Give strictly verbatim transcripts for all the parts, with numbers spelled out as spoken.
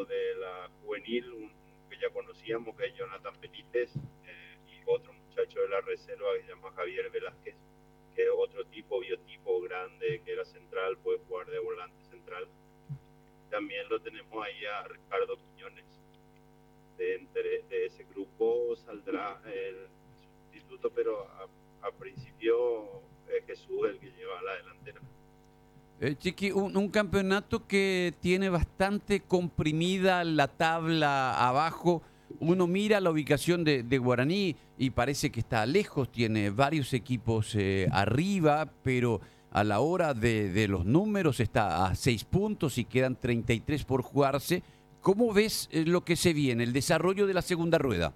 de la juvenil, un, que ya conocíamos, que es Jonathan Benítez, eh, y otro muchacho de la reserva que se llama Javier Velázquez, que es otro tipo, biotipo grande, que era central, puede jugar de volante central. También lo tenemos ahí a Ricardo Quiñones. De, entre, de ese grupo saldrá el sustituto, pero a, a principio es Jesús el que lleva la delantera. Eh, Chiqui, un, un campeonato que tiene bastante comprimida la tabla abajo. Uno mira la ubicación de, de Guaraní y parece que está lejos, tiene varios equipos eh, arriba, pero a la hora de, de los números está a seis puntos y quedan treinta y tres por jugarse. ¿Cómo ves eh, lo que se viene, el desarrollo de la segunda rueda?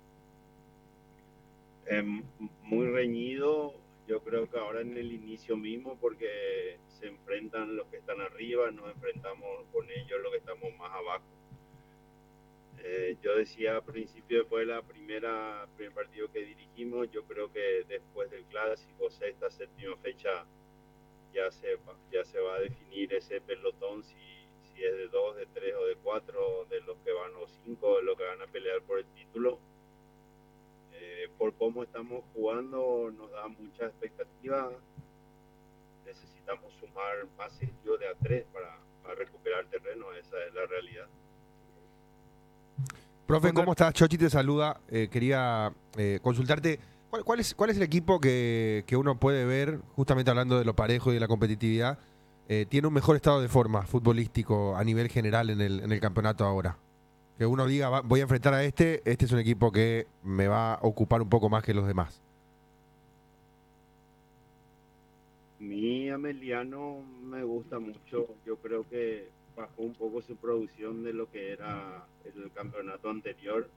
Eh, muy reñido, yo creo que ahora en el inicio mismo, porque se enfrentan los que están arriba, nos enfrentamos con ellos los que estamos más abajo. Eh, yo decía al principio, después de la primera primer partido que dirigimos, yo creo que después del clásico, sexta, séptima fecha, ya se, ya se va a definir ese pelotón, si, si es de dos, de tres o de cuatro, de los que van o cinco, de los que van a pelear por el título. Eh, por cómo estamos jugando, nos da mucha expectativa. Necesitamos sumar más sentido de a tres para, para recuperar terreno, esa es la realidad. Profe, ¿cómo estás? Chochi te saluda. Eh, quería eh, consultarte, ¿cuál, cuál, es, ¿cuál es el equipo que, que uno puede ver, justamente hablando de lo parejo y de la competitividad, eh, tiene un mejor estado de forma futbolístico a nivel general en el, en el campeonato ahora? Que uno diga, va, voy a enfrentar a este, este es un equipo que me va a ocupar un poco más que los demás. Mi Ameliano me gusta mucho, yo creo que bajó un poco su producción de lo que era el campeonato anterior.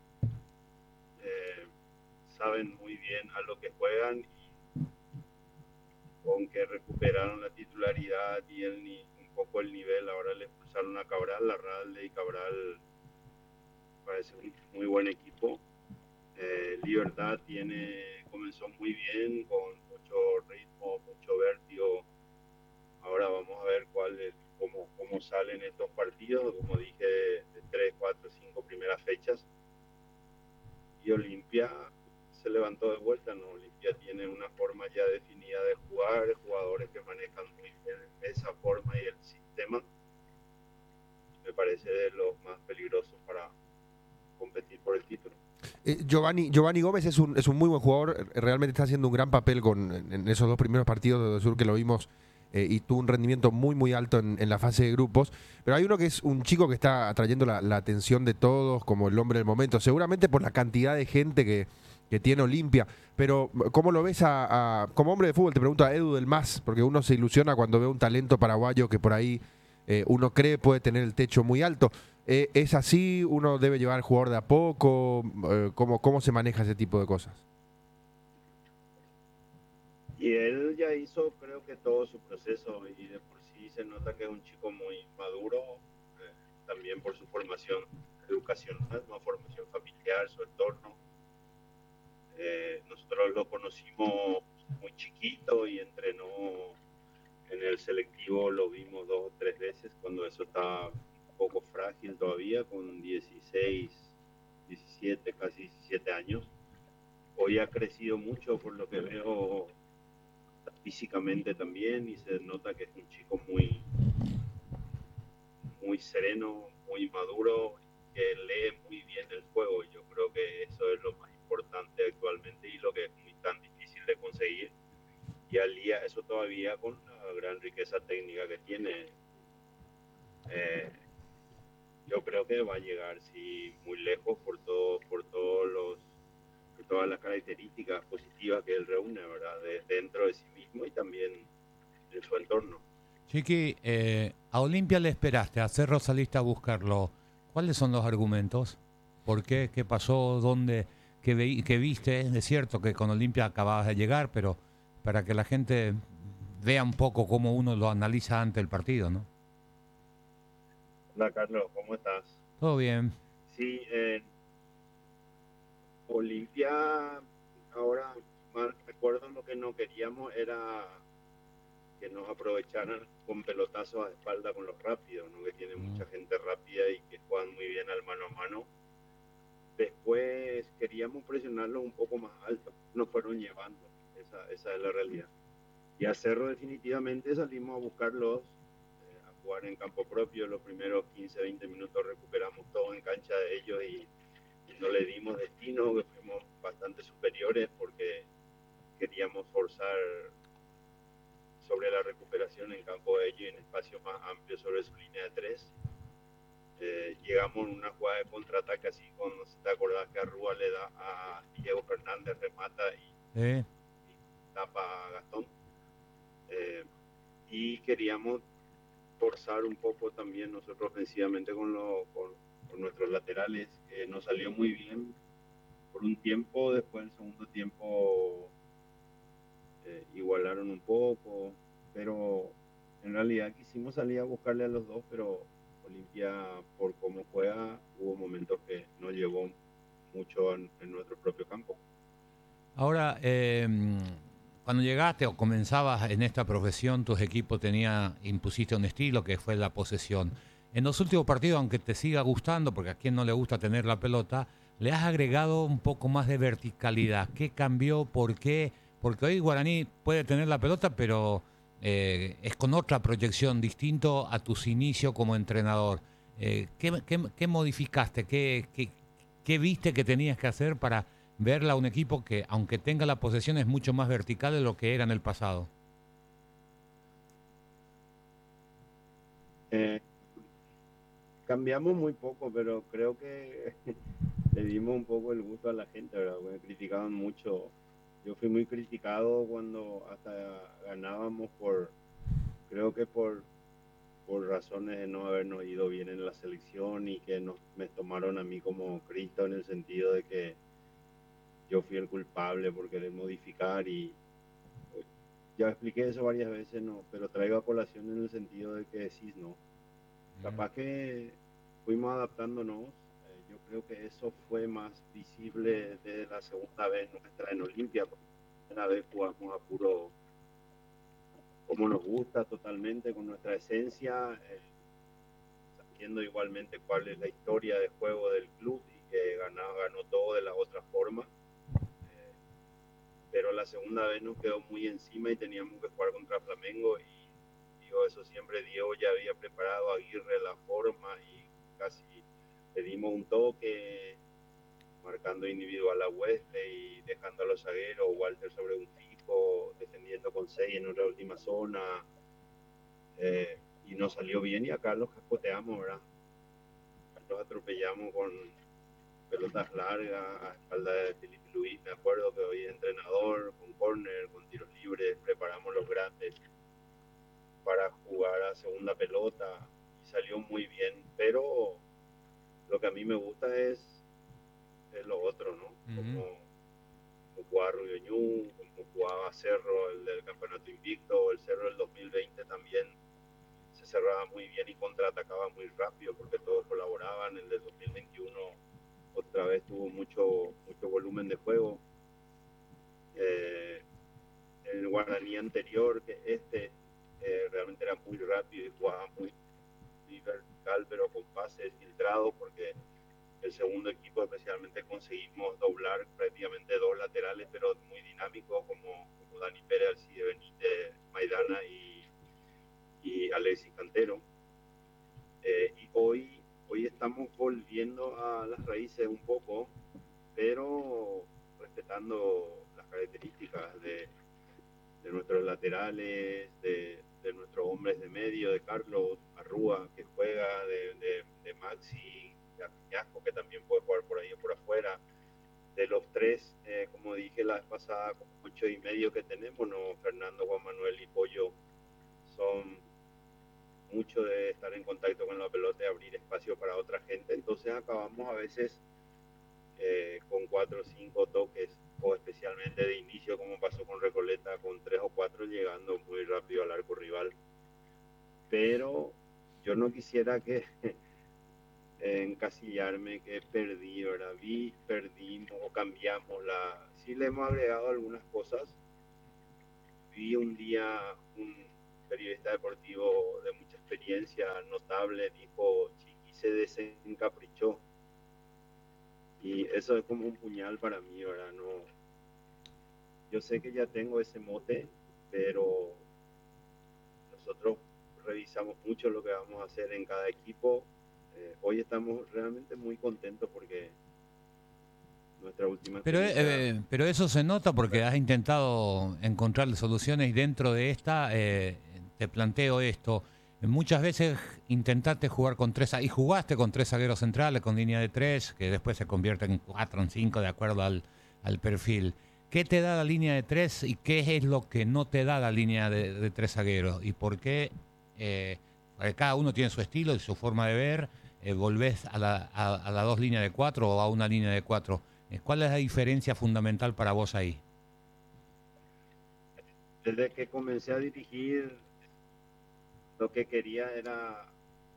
Eh, saben muy bien a lo que juegan y con que recuperaron la titularidad y el, un poco el nivel, ahora le expulsaron a Cabral, la Ralde y Cabral parece un muy buen equipo. Eh, Libertad tiene, comenzó muy bien, con mucho ritmo, mucho vértigo. Ahora vamos a ver cuál es, cómo, cómo salen estos partidos, como dije, de tres, cuatro, cinco primeras fechas. Y Olimpia se levantó de vuelta, ¿no? Olimpia tiene una forma ya definida de jugar, jugadores que manejan muy bien esa forma y el sistema. Me parece de los más peligrosos para competir por el título. Eh, Giovanni, Giovanni Gómez es un, es un muy buen jugador, realmente está haciendo un gran papel con, en esos dos primeros partidos de Sur que lo vimos eh, y tuvo un rendimiento muy muy alto en, en la fase de grupos, pero hay uno que es un chico que está atrayendo la, la atención de todos como el hombre del momento, seguramente por la cantidad de gente que, que tiene Olimpia, pero ¿cómo lo ves a, a, como hombre de fútbol? Te pregunto a Edu del Mas, porque uno se ilusiona cuando ve un talento paraguayo que por ahí eh, uno cree puede tener el techo muy alto. Eh, ¿Es así? ¿Uno debe llevar al jugador de a poco? Eh, ¿cómo, ¿Cómo se maneja ese tipo de cosas? Y él ya hizo, creo que todo su proceso, y de por sí se nota que es un chico muy maduro, eh, también por su formación educacional, ¿no? Formación familiar, su entorno. Eh, nosotros lo conocimos muy chiquito y entrenó en el selectivo, lo vimos dos o tres veces cuando eso estaba un poco frágil todavía, con dieciséis, diecisiete, casi diecisiete años. Hoy ha crecido mucho por lo que veo físicamente también, y se nota que es un chico muy, muy sereno, muy maduro, que lee muy bien el juego. Yo creo que eso es lo más importante actualmente y lo que es muy tan difícil de conseguir. Y al día eso todavía con la gran riqueza técnica que tiene. Eh, yo creo que va a llegar sí muy lejos por todo, por todos los, por todas las características positivas que él reúne, ¿verdad? De, dentro de sí mismo y también en su entorno. Chiqui, eh, a Olimpia le esperaste, a Cerro saliste a buscarlo. ¿Cuáles son los argumentos? ¿Por qué? ¿Qué pasó? ¿Dónde? ¿Qué, ve, qué viste? Es cierto que con Olimpia acababas de llegar, pero para que la gente vea un poco cómo uno lo analiza ante el partido, ¿no? Hola Carlos, ¿cómo estás? Todo bien. Sí, eh, Olimpia, ahora más recuerdo lo que no queríamos era que nos aprovecharan con pelotazos a espalda con los rápidos, ¿no? Que tiene Mm. mucha gente rápida y que juegan muy bien al mano a mano. Después queríamos presionarlos un poco más alto, nos fueron llevando, esa, esa es la realidad. Y a Cerro definitivamente salimos a buscarlos, eh, a jugar en campo propio. Los primeros quince, veinte minutos recuperamos todo en cancha de ellos y, y no le dimos destino, que fuimos bastante superiores porque queríamos forzar sobre la recuperación en campo de ellos y en espacio más amplio sobre su línea de tres. Eh, llegamos en una jugada de contraataque así, cuando se te acordás que Arrúa le da a Diego Fernández, remata y, ¿Eh? y tapa a Gastón. Eh, y queríamos forzar un poco también nosotros ofensivamente con, lo, con, con nuestros laterales, que nos salió muy bien por un tiempo. Después, en el segundo tiempo, eh, igualaron un poco, pero en realidad quisimos salir a buscarle a los dos, pero Olimpia, por cómo juega, hubo momentos que no llegó mucho en, en nuestro propio campo. Ahora, eh, cuando llegaste o comenzabas en esta profesión, tus equipos tenía, impusiste un estilo que fue la posesión. En los últimos partidos, aunque te siga gustando, porque a quien no le gusta tener la pelota, le has agregado un poco más de verticalidad. ¿Qué cambió? ¿Por qué? Porque hoy Guaraní puede tener la pelota, pero eh, es con otra proyección, distinto a tus inicios como entrenador. Eh, ¿qué, qué, qué modificaste? ¿Qué, qué, ¿Qué viste que tenías que hacer para verla a un equipo que, aunque tenga la posesión, es mucho más vertical de lo que era en el pasado? Eh, cambiamos muy poco, pero creo que le dimos un poco el gusto a la gente, ¿verdad? Porque criticaban mucho. Yo fui muy criticado cuando hasta ganábamos por, creo que por, por razones de no habernos ido bien en la selección y que nos, me tomaron a mí como Cristo, en el sentido de que yo fui el culpable por querer modificar. Y pues, ya expliqué eso varias veces, no, pero traigo a colación en el sentido de que decís, no, capaz que fuimos adaptándonos. Eh, yo creo que eso fue más visible desde la segunda vez nuestra en Olimpia, porque la primera vez jugamos a puro como nos gusta, totalmente con nuestra esencia, eh, sabiendo igualmente cuál es la historia de juego del club y que ganó, ganó todo de la otra forma. Eh, pero la segunda vez nos quedó muy encima y teníamos que jugar contra Flamengo, y digo, eso siempre Diego ya había preparado a Aguirre la forma y casi le dimos un toque marcando individual a Wesley y dejando a los zagueros, Walter sobre un fijo, defendiendo con seis en otra última zona, eh, y nos salió bien, y acá los cascoteamos, ¿verdad? Los atropellamos con pelotas largas a espalda de Felipe Luis. Me acuerdo que hoy es entrenador, con córner, con tiros libres, preparamos los grandes para jugar a segunda pelota y salió muy bien. Pero lo que a mí me gusta es, es lo otro, ¿no? Uh-huh. Como, como jugaba Rubio Ñu, como jugaba Cerro, el del campeonato invicto, el Cerro del dos mil veinte también se cerraba muy bien y contraatacaba muy rápido porque todos colaboraban. El del dos mil veintiuno otra vez tuvo mucho, mucho volumen de juego. Eh, el Guaraní anterior, que este eh, realmente era muy rápido y jugaba muy, muy vertical, pero con pases filtrados, porque el segundo equipo especialmente conseguimos doblar prácticamente dos laterales, pero muy dinámicos, como, como Dani Pérez, Alcide Benítez, Maidana y, y Alexis Cantero. Eh, y hoy, hoy estamos volviendo a las raíces un poco, pero respetando las características de, de nuestros laterales, de, de nuestros hombres de medio, de Carlos Arrúa, que juega, de, de, de Maxi, de Apiñasco, que también puede jugar por ahí o por afuera. De los tres, eh, como dije la vez pasada, como ocho y medio que tenemos, no, Fernando, Juan Manuel y Pollo son mucho de estar en contacto con la pelota y abrir espacio para otra gente. Entonces acabamos a veces eh, con cuatro o cinco toques, o especialmente de inicio, como pasó con Recoleta, con tres o cuatro llegando muy rápido al arco rival. Pero yo no quisiera que encasillarme que perdí, ¿verdad? Vi, perdimos o cambiamos la... Sí le hemos agregado algunas cosas. Vi un día un, periodista deportivo de mucha experiencia, notable, dijo, Chiqui se desencaprichó. Y eso es como un puñal para mí, ¿verdad? No, yo sé que ya tengo ese mote, pero nosotros revisamos mucho lo que vamos a hacer en cada equipo. Eh, hoy estamos realmente muy contentos porque nuestra última Pero, experiencia... eh, pero eso se nota porque has intentado encontrar soluciones y dentro de esta eh, te planteo esto. Muchas veces intentaste jugar con tres y jugaste con tres zagueros centrales con línea de tres que después se convierte en cuatro, en cinco de acuerdo al, al perfil. ¿Qué te da la línea de tres y qué es lo que no te da la línea de, de tres zagueros? ¿Y por qué? Eh, porque cada uno tiene su estilo y su forma de ver. Eh, ¿Volvés a la, a, a las dos líneas de cuatro o a una línea de cuatro? ¿Cuál es la diferencia fundamental para vos ahí? Desde que comencé a dirigir, lo que quería era,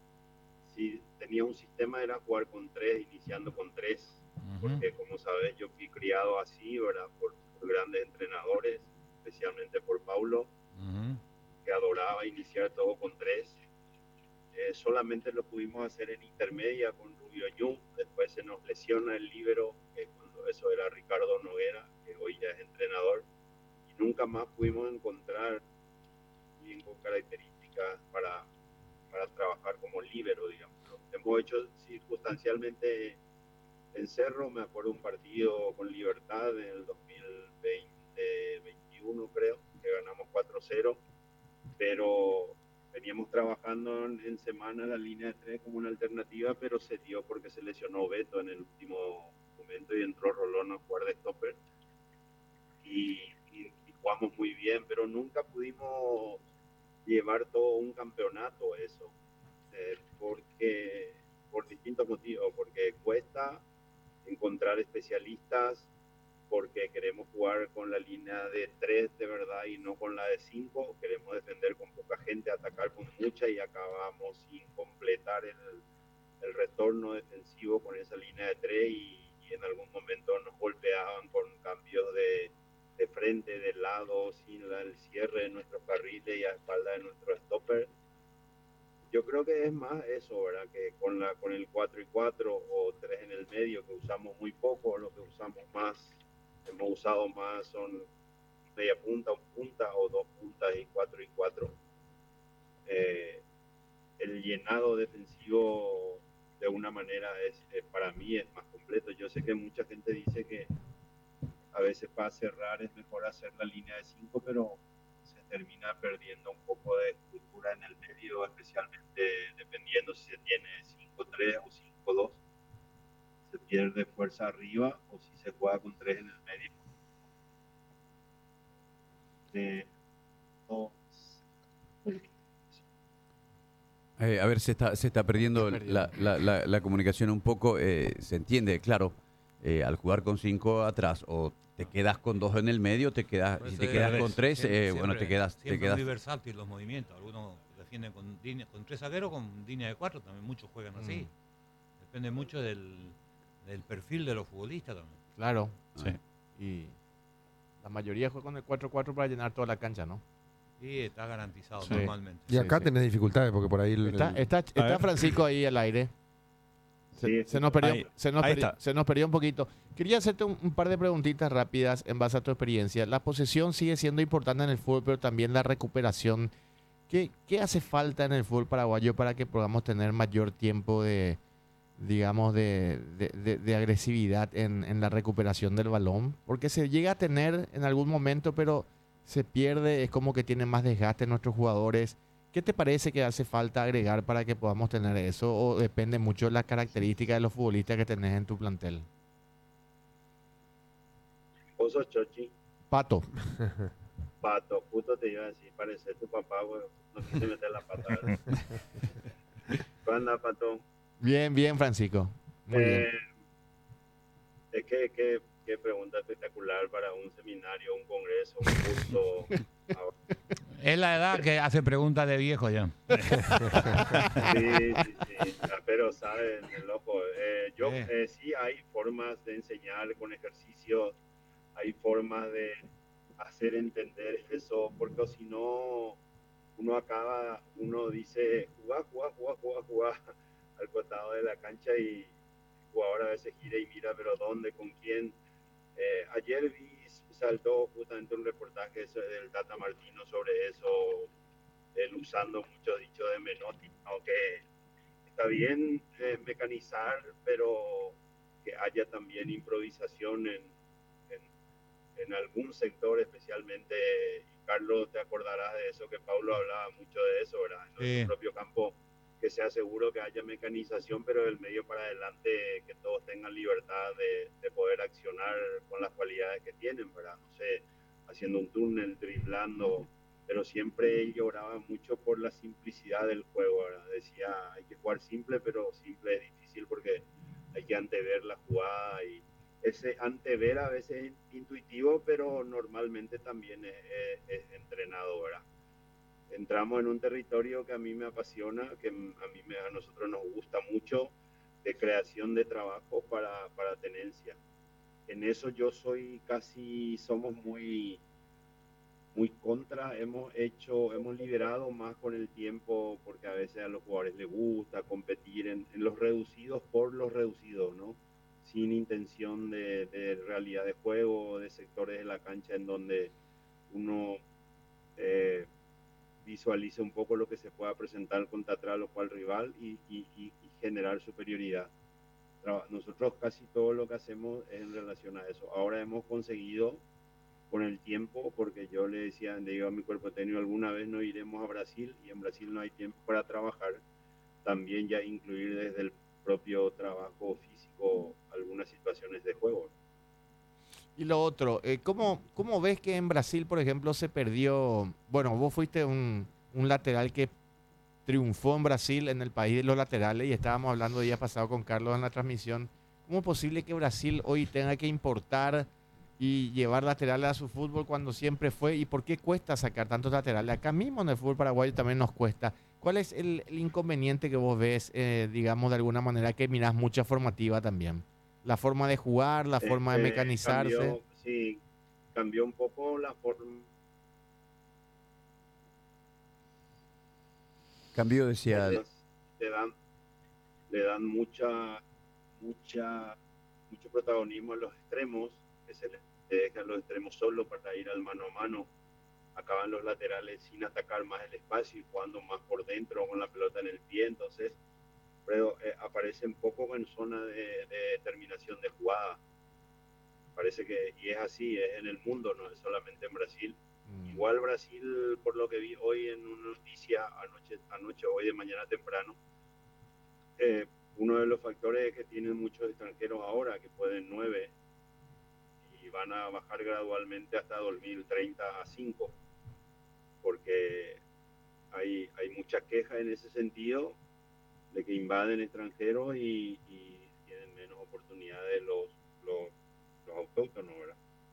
si tenía un sistema, era jugar con tres, iniciando con tres, uh-huh. Porque como sabes, yo fui criado así, ¿verdad? Por, por grandes entrenadores, especialmente por Paulo, uh-huh. Que adoraba iniciar todo con tres. Eh, solamente lo pudimos hacer en intermedia con Rubio Ñu, después se nos lesiona el líbero, eh, cuando eso era Ricardo Noguera, que hoy ya es entrenador, y nunca más pudimos encontrar bien con características para, para trabajar como líbero, digamos. Hemos hecho circunstancialmente en Cerro, me acuerdo un partido con Libertad en el dos mil veinte, veintiuno creo, que ganamos cuatro cero, pero veníamos trabajando en, en semana la línea de tres como una alternativa, pero se dio porque se lesionó Beto en el último momento y entró Rolón a jugar de stopper. Y, y, y jugamos muy bien, pero nunca pudimos llevar todo un campeonato eso, eh, porque por distintos motivos, porque cuesta encontrar especialistas, porque queremos jugar con la línea de tres de verdad y no con la de cinco, queremos defender con poca gente, atacar con mucha y acabamos sin completar el, el retorno defensivo con esa línea de tres y, y en algún momento nos golpeaban con cambios de, de frente, de lado, sin la, el cierre de nuestros carriles y a espalda de nuestro stopper. Yo creo que es más eso, ¿verdad? Que con, la, con el cuatro y cuatro o tres en el medio, que usamos muy poco, lo que usamos más, hemos usado más son media punta, un punta o dos puntas y cuatro y cuatro. Eh, el llenado defensivo de una manera es, eh, para mí es más completo. Yo sé que mucha gente dice que a veces para cerrar es mejor hacer la línea de cinco, pero se termina perdiendo un poco de estructura en el medio, especialmente dependiendo si se tiene cinco tres o cinco dos. Se pierde fuerza arriba o si se juega con tres en el medio. Eh, no. Eh, a ver, se está, se está perdiendo la, la, la, la comunicación un poco. Eh, se entiende, claro, eh, al jugar con cinco atrás o te quedas con dos en el medio, te quedas, si te quedas con tres, siempre, eh, bueno, te quedas... Siempre te quedas... muy versátil los movimientos. Algunos defienden con, línea, con tres zagueros, con línea de cuatro, también muchos juegan mm. así. Depende mucho del, del perfil de los futbolistas también. Claro. Sí. Y la mayoría juega con el cuatro cuatro para llenar toda la cancha, ¿no? Sí, está garantizado sí. normalmente. Y acá sí, tenés sí. dificultades porque por ahí... El, está, está, está Francisco ahí al aire. Se, sí, se, nos perdió, ahí, se, nos perdió, se nos perdió un poquito. Quería hacerte un, un par de preguntitas rápidas en base a tu experiencia. La posesión sigue siendo importante en el fútbol, pero también la recuperación. ¿Qué, qué hace falta en el fútbol paraguayo para que podamos tener mayor tiempo de, digamos, de, de, de, de agresividad en, en la recuperación del balón? Porque se llega a tener en algún momento, pero se pierde, es como que tienen más desgaste nuestros jugadores. ¿Qué te parece que hace falta agregar para que podamos tener eso? ¿O depende mucho de las características de los futbolistas que tenés en tu plantel? ¿Vos sos Chochi? Pato. Pato, justo te iba a decir, parece tu papá, güey. No quise meter la pata. ¿Cómo anda, Pato? Bien, bien, Francisco. Muy eh, bien. Es que, que, que pregunta espectacular para un seminario, un congreso, un curso. Es la edad que hace preguntas de viejo ya. Sí, sí, sí. Pero saben, loco. Eh, yo eh. Eh, sí hay formas de enseñar con ejercicios, hay formas de hacer entender eso, porque si no, uno acaba, uno dice, jugá, jugá, jugá, jugá, jugá al costado de la cancha y el jugador a veces gira y mira, pero ¿dónde? ¿Con quién? Eh, ayer vi, saltó justamente un reportaje del Tata Martino sobre eso, él usando muchos dichos de Menotti, aunque está bien eh, mecanizar, pero que haya también improvisación en, en, en algún sector, especialmente, y Carlos, te acordarás de eso, que Paulo hablaba mucho de eso, ¿verdad? En nuestro Sí. propio campo, que sea seguro que haya mecanización, pero del medio para adelante que todos tengan libertad de, de poder accionar con las cualidades que tienen, ¿verdad? No sé, haciendo un túnel, driblando, pero siempre él lloraba mucho por la simplicidad del juego, ¿verdad? Decía, hay que jugar simple, pero simple es difícil porque hay que antever la jugada y ese antever a veces es intuitivo, pero normalmente también es, es, es entrenado, ¿verdad? Entramos en un territorio que a mí me apasiona, que a, mí me, a nosotros nos gusta mucho, de creación de trabajo para, para tenencia. En eso yo soy casi, somos muy, muy contra, hemos hecho, hemos liberado más con el tiempo, porque a veces a los jugadores les gusta competir en, en los reducidos por los reducidos, ¿no? Sin intención de, de realidad de juego, de sectores de la cancha en donde uno eh, visualice un poco lo que se pueda presentar contra atrás o cual rival y, y, y, y generar superioridad. Nosotros casi todo lo que hacemos es en relación a eso. Ahora hemos conseguido con el tiempo, porque yo le decía, le digo a mi cuerpo técnico, alguna vez no iremos a Brasil y en Brasil no hay tiempo para trabajar, también ya incluir desde el propio trabajo físico algunas situaciones de juego. Y lo otro, eh, ¿cómo, ¿cómo ves que en Brasil, por ejemplo, se perdió? Bueno, vos fuiste un, un lateral que triunfó en Brasil, en el país de los laterales, y estábamos hablando días pasados con Carlos en la transmisión. ¿Cómo es posible que Brasil hoy tenga que importar y llevar laterales a su fútbol cuando siempre fue? ¿Y por qué cuesta sacar tantos laterales? Acá mismo en el fútbol paraguayo también nos cuesta. ¿Cuál es el, el inconveniente que vos ves, eh, digamos, de alguna manera, que mirás mucha formativa también? La forma de jugar, la forma de Eh, mecanizarse. Cambió, sí, cambió un poco la forma. Cambió, decía. Le, le dan, le dan mucha, mucha, mucho protagonismo a los extremos, que se les deja a los extremos solo para ir al mano a mano. Acaban los laterales sin atacar más el espacio y jugando más por dentro con la pelota en el pie, entonces pero, eh, aparecen poco en zona de, de terminación de jugada. Parece que, y es así, es en el mundo, no es solamente en Brasil. Mm. Igual Brasil, por lo que vi hoy en una noticia, anoche, anoche hoy de mañana temprano, eh, uno de los factores es que tienen muchos extranjeros ahora, que pueden nueve, y van a bajar gradualmente hasta dos mil treinta a cinco, porque hay, hay mucha queja en ese sentido, de que invaden extranjeros y, y tienen menos oportunidades los, los, los autóctonos, ¿verdad?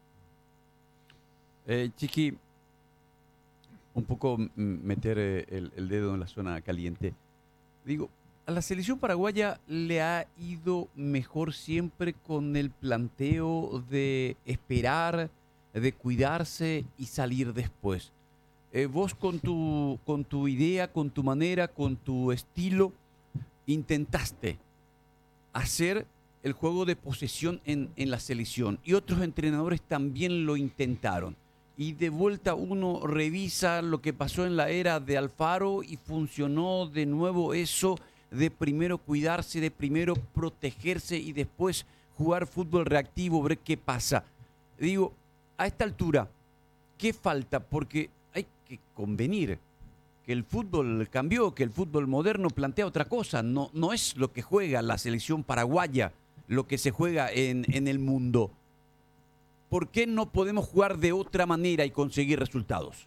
Eh, Chiqui, un poco meter el, el dedo en la zona caliente. Digo, a la selección paraguaya le ha ido mejor siempre con el planteo de esperar, de cuidarse y salir después. Eh, vos con tu, con tu idea, con tu manera, con tu estilo, intentaste hacer el juego de posesión en, en la selección y otros entrenadores también lo intentaron. Y de vuelta uno revisa lo que pasó en la era de Alfaro y funcionó de nuevo eso de primero cuidarse, de primero protegerse y después jugar fútbol reactivo, ver qué pasa. Digo, a esta altura, ¿qué falta? Porque hay que convenir que el fútbol cambió, que el fútbol moderno plantea otra cosa. No, no es lo que juega la selección paraguaya, lo que se juega en, en el mundo. ¿Por qué no podemos jugar de otra manera y conseguir resultados?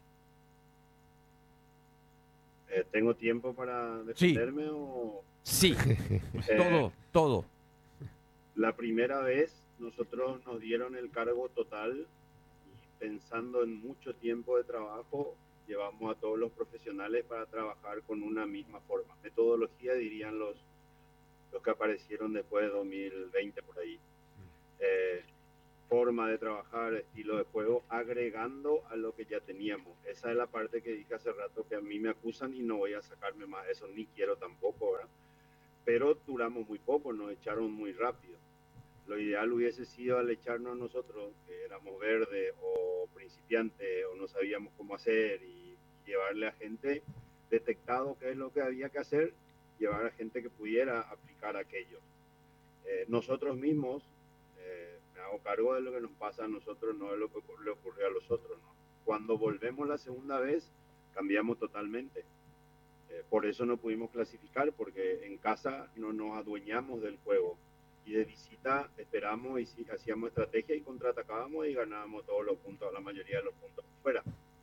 Eh, ¿Tengo tiempo para defenderme sí. o...? Sí, eh, todo, todo. La primera vez nosotros nos dieron el cargo total y pensando en mucho tiempo de trabajo, llevamos a todos los profesionales para trabajar con una misma forma. Metodología dirían los, los que aparecieron después de dos mil veinte por ahí. Eh, forma de trabajar, estilo de juego, agregando a lo que ya teníamos. Esa es la parte que dije hace rato, que a mí me acusan y no voy a sacarme más eso, ni quiero tampoco, ¿verdad? Pero duramos muy poco, nos echaron muy rápido. Lo ideal hubiese sido al echarnos a nosotros, que éramos verdes o principiantes o no sabíamos cómo hacer, y, y llevarle a gente detectado qué es lo que había que hacer, llevar a gente que pudiera aplicar aquello. Eh, nosotros mismos, eh, me hago cargo de lo que nos pasa a nosotros, no de lo que le ocurrió a los otros, ¿no? Cuando volvemos la segunda vez, cambiamos totalmente. Eh, por eso no pudimos clasificar, porque en casa no nos adueñamos del juego. Y de visita esperamos y sí, hacíamos estrategia y contraatacábamos y ganábamos todos los puntos, la mayoría de los puntos fuera.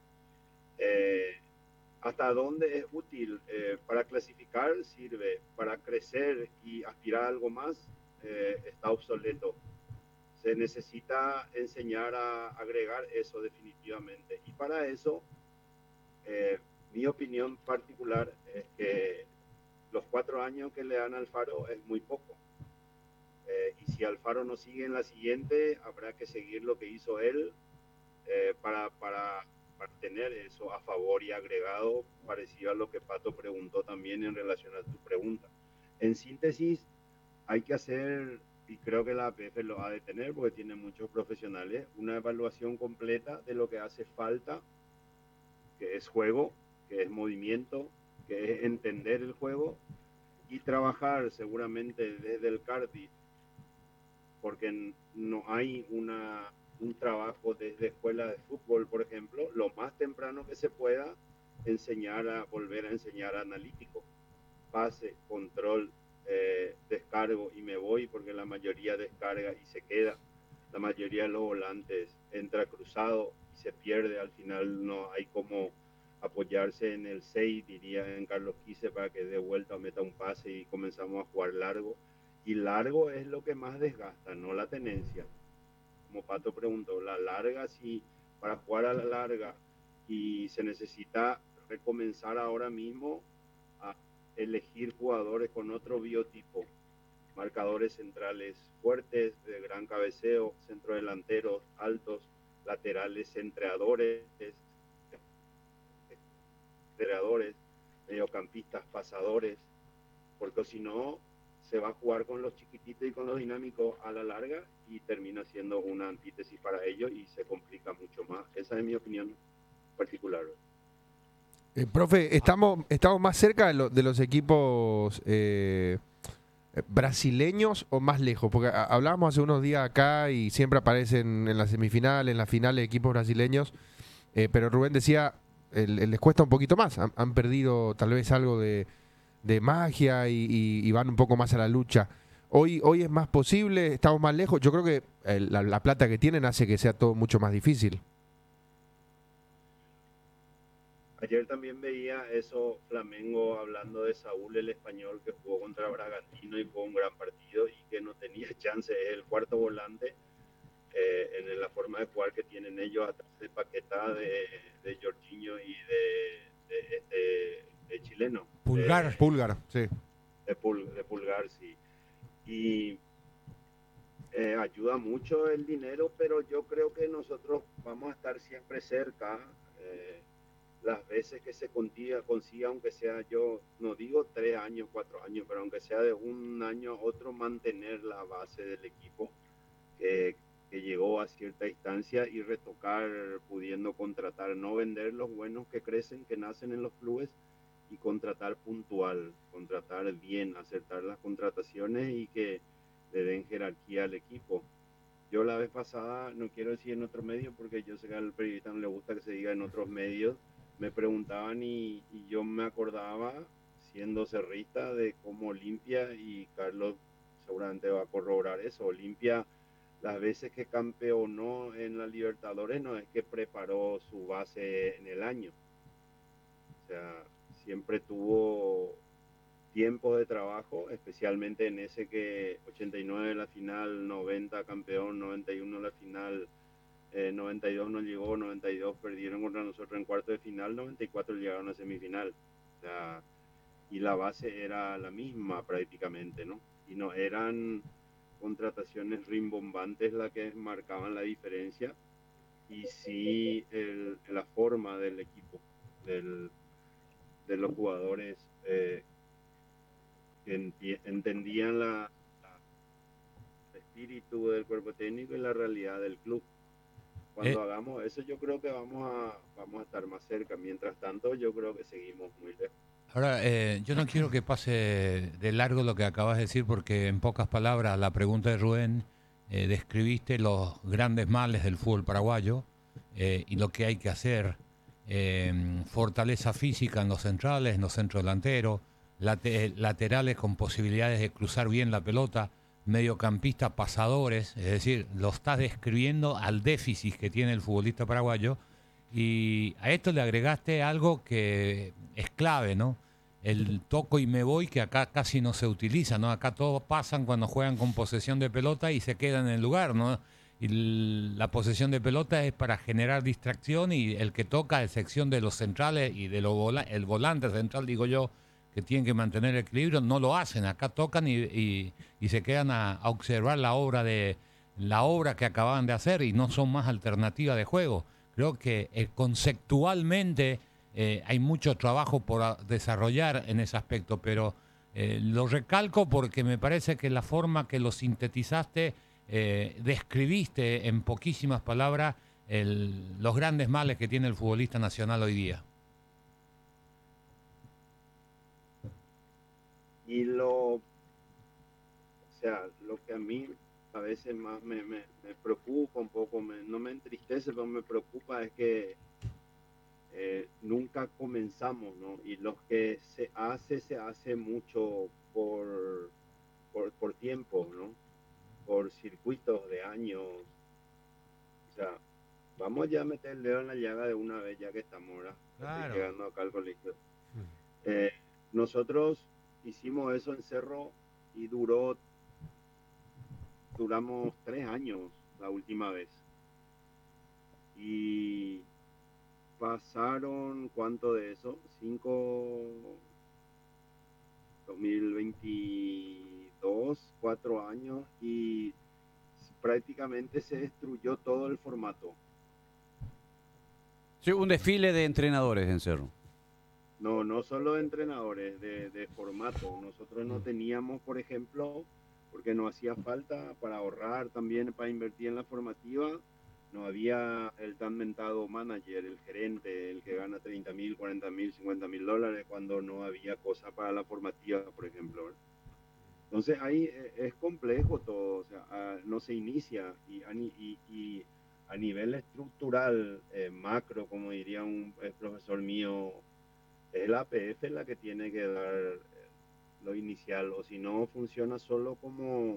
Eh, ¿Hasta dónde es útil? Eh, para clasificar sirve, para crecer y aspirar a algo más eh, está obsoleto. Se necesita enseñar a agregar eso definitivamente. Y para eso, eh, mi opinión particular es que los cuatro años que le dan a Alfaro es muy poco. Eh, y si Alfaro no sigue en la siguiente, habrá que seguir lo que hizo él eh, para, para, para tener eso a favor y agregado, parecido a lo que Pato preguntó también en relación a tu pregunta. En síntesis, hay que hacer, y creo que la A P F lo ha de tener porque tiene muchos profesionales, una evaluación completa de lo que hace falta, que es juego, que es movimiento, que es entender el juego, y trabajar seguramente desde el CARDI, porque no hay una, un trabajo desde escuela de fútbol, por ejemplo, lo más temprano que se pueda, enseñar a volver a enseñar analítico, pase, control, eh, descargo y me voy, porque la mayoría descarga y se queda, la mayoría de los volantes entra cruzado y se pierde, al final no hay como apoyarse en el seis, diría en Carlos Quise, para que dé vuelta o meta un pase y comenzamos a jugar largo. Y largo es lo que más desgasta, no la tenencia. Como Pato preguntó, la larga, sí, para jugar a la larga y se necesita recomenzar ahora mismo a elegir jugadores con otro biotipo, marcadores centrales fuertes, de gran cabeceo, centrodelanteros altos, laterales centreadores, creadores, mediocampistas pasadores, porque si no se va a jugar con los chiquititos y con los dinámicos a la larga y termina siendo una antítesis para ellos y se complica mucho más. Esa es mi opinión particular. Eh, profe, estamos, estamos más cerca de, lo, de los equipos eh, brasileños o más lejos, porque a, hablábamos hace unos días acá y siempre aparecen en la semifinal, en la final, equipos brasileños, eh, pero Rubén decía, el, el les cuesta un poquito más, han, han perdido tal vez algo de, de magia y, y, y van un poco más a la lucha. Hoy, hoy es más posible, estamos más lejos, yo creo que el, la, la plata que tienen hace que sea todo mucho más difícil. Ayer también veía eso, Flamengo hablando de Saúl, el español, que jugó contra Bragantino y jugó un gran partido y que no tenía chance, es el cuarto volante eh, en la forma de jugar que tienen ellos atrás de Paquetá, de, de Jorginho y de, de, de, de chileno. Pulgar, de, Pulgar, sí. De, pul, de Pulgar, sí. Y eh, ayuda mucho el dinero, pero yo creo que nosotros vamos a estar siempre cerca. Eh, las veces que se consiga, consiga, aunque sea, yo no digo tres años, cuatro años, pero aunque sea de un año a otro, mantener la base del equipo que, que llegó a cierta distancia y retocar pudiendo contratar, no vender los buenos que crecen, que nacen en los clubes, y contratar puntual, contratar bien, acertar las contrataciones y que le den jerarquía al equipo. Yo la vez pasada, no quiero decir en otro medio porque yo sé que al periodista no le gusta que se diga en otros medios, me preguntaban y, y yo me acordaba, siendo cerrista, de cómo Olimpia, y Carlos seguramente va a corroborar eso, Olimpia, las veces que campeonó en la Libertadores, no es que preparó su base en el año. O sea, siempre tuvo tiempo de trabajo, especialmente en ese que ochenta y nueve la final, noventa campeón, noventa y uno la final, eh, noventa y dos no llegó, noventa y dos perdieron contra nosotros en cuarto de final, noventa y cuatro llegaron a semifinal. O sea, y la base era la misma prácticamente, ¿no? Y no eran contrataciones rimbombantes las que marcaban la diferencia, y sí el, la forma del equipo, del, de los jugadores eh, que enti- entendían la, la- el espíritu del cuerpo técnico y la realidad del club. Cuando Eh, hagamos eso, yo creo que vamos a, vamos a estar más cerca. Mientras tanto, yo creo que seguimos muy lejos. Ahora, eh, yo no quiero que pase de largo lo que acabas de decir, porque en pocas palabras, la pregunta de Rubén, eh, describiste los grandes males del fútbol paraguayo eh, y lo que hay que hacer. Eh, fortaleza física en los centrales, en los centrodelanteros, late- laterales con posibilidades de cruzar bien la pelota, mediocampistas pasadores, es decir, lo estás describiendo al déficit que tiene el futbolista paraguayo. Y a esto le agregaste algo que es clave, ¿no? El toco y me voy, que acá casi no se utiliza, ¿no? Acá todos pasan cuando juegan con posesión de pelota y se quedan en el lugar, ¿no? Y l- la posesión de pelota es para generar distracción, y el que toca, a excepción de los centrales y de los vola- el volante central, digo yo, que tienen que mantener el equilibrio, no lo hacen. Acá tocan y, y- y se quedan a, a observar la obra de la obra que acababan de hacer, y no son más alternativa de juego. Creo que eh, conceptualmente eh, hay mucho trabajo por a- desarrollar en ese aspecto, pero eh, lo recalco porque me parece que la forma que lo sintetizaste, eh, describiste en poquísimas palabras el- los grandes males que tiene el futbolista nacional hoy día. Y lo, o sea, lo que a mí a veces más me, me, me preocupa un poco, me, no me entristece, pero me preocupa es que eh, nunca comenzamos, ¿no? Y lo que se hace, se hace mucho por, por, por tiempo, ¿no? Por circuitos de años. O sea, vamos ya a meter el dedo en la llaga de una vez, ya que estamos, ¿verdad? Estoy Claro. llegando acá al colegio. Eh, nosotros hicimos eso en Cerro y duró, duramos tres años la última vez. Y pasaron, ¿cuánto de eso? Cinco, dos mil veintidós, cuatro años, y prácticamente se destruyó todo el formato. Sí, un desfile de entrenadores en Cerro. No, no solo de entrenadores, de, de formato. Nosotros no teníamos, por ejemplo, porque no hacía falta para ahorrar también, para invertir en la formativa, no había el tan mentado manager, el gerente, el que gana treinta mil, cuarenta mil, cincuenta mil dólares, cuando no había cosa para la formativa, por ejemplo. Entonces ahí es complejo todo, o sea, ah, no se inicia, y a, y, y a nivel estructural, eh, macro, como diría un el profesor mío, es la A P F la que tiene que dar eh, lo inicial, o si no funciona solo como,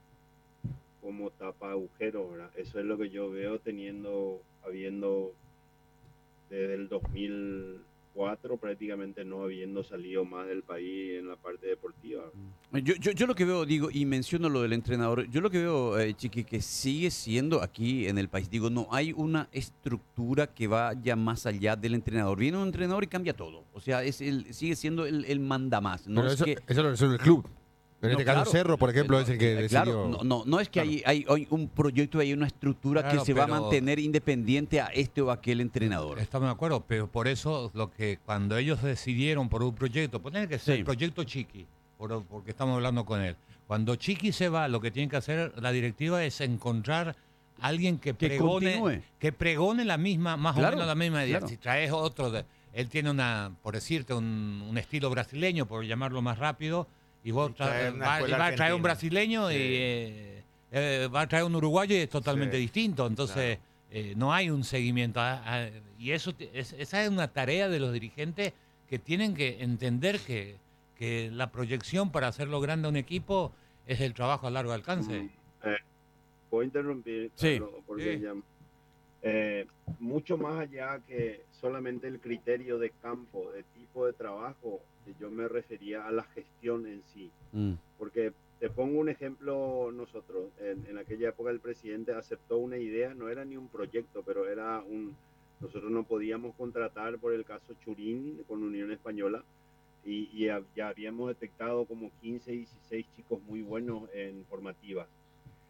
como tapa agujero, ¿verdad? Eso es lo que yo veo teniendo, habiendo desde el dos mil cuatro prácticamente no habiendo salido más del país en la parte deportiva. Yo, yo, yo lo que veo, digo, y menciono lo del entrenador, yo lo que veo, eh, Chiqui, que sigue siendo aquí en el país, digo, no hay una estructura que vaya más allá del entrenador. Viene un entrenador y cambia todo. O sea, es el, sigue siendo el, el mandamás. No Pero es eso, que, eso lo resuelve el club. En no, este caso, claro, Cerro, por ejemplo, no, es el que eh, decidió. claro, no, no, no es que Claro. hay, hay, hay un proyecto, hay una estructura Claro, que se va a pero- mantener independiente a este o aquel entrenador. Estamos de acuerdo, pero por eso lo que cuando ellos decidieron por un proyecto, poner que sea Sí. el proyecto Chiqui, por- porque estamos hablando con él. Cuando Chiqui se va, lo que tiene que hacer la directiva es encontrar a alguien que, Que pregone, continúe. que pregone la misma, más Claro, o menos la misma idea. claro. Si traes otro, de- él tiene una, por decirte, un, un estilo brasileño, por llamarlo más rápido, y vos Y tra- traer una va, escuela va a traer un argentina. brasileño Sí. y eh, eh, va a traer un uruguayo y es totalmente Sí, distinto. Entonces, eh, no hay un seguimiento. Ah, ah, y eso te- es, esa es una tarea de los dirigentes, que tienen que entender que, que la proyección para hacerlo grande a un equipo es el trabajo a largo alcance. Mm, eh, puedo interrumpir, Sí. Carlos, porque Sí. ya, eh, mucho más allá que solamente el criterio de campo, de tipo de trabajo, eh, yo me refería a la gestión en sí. Mm. Porque te pongo un ejemplo, nosotros, en, en aquella época el presidente aceptó una idea, no era ni un proyecto, pero era un, nosotros no podíamos contratar por el caso Churín con Unión Española, y, y ya habíamos detectado como quince, dieciséis chicos muy buenos en formativas.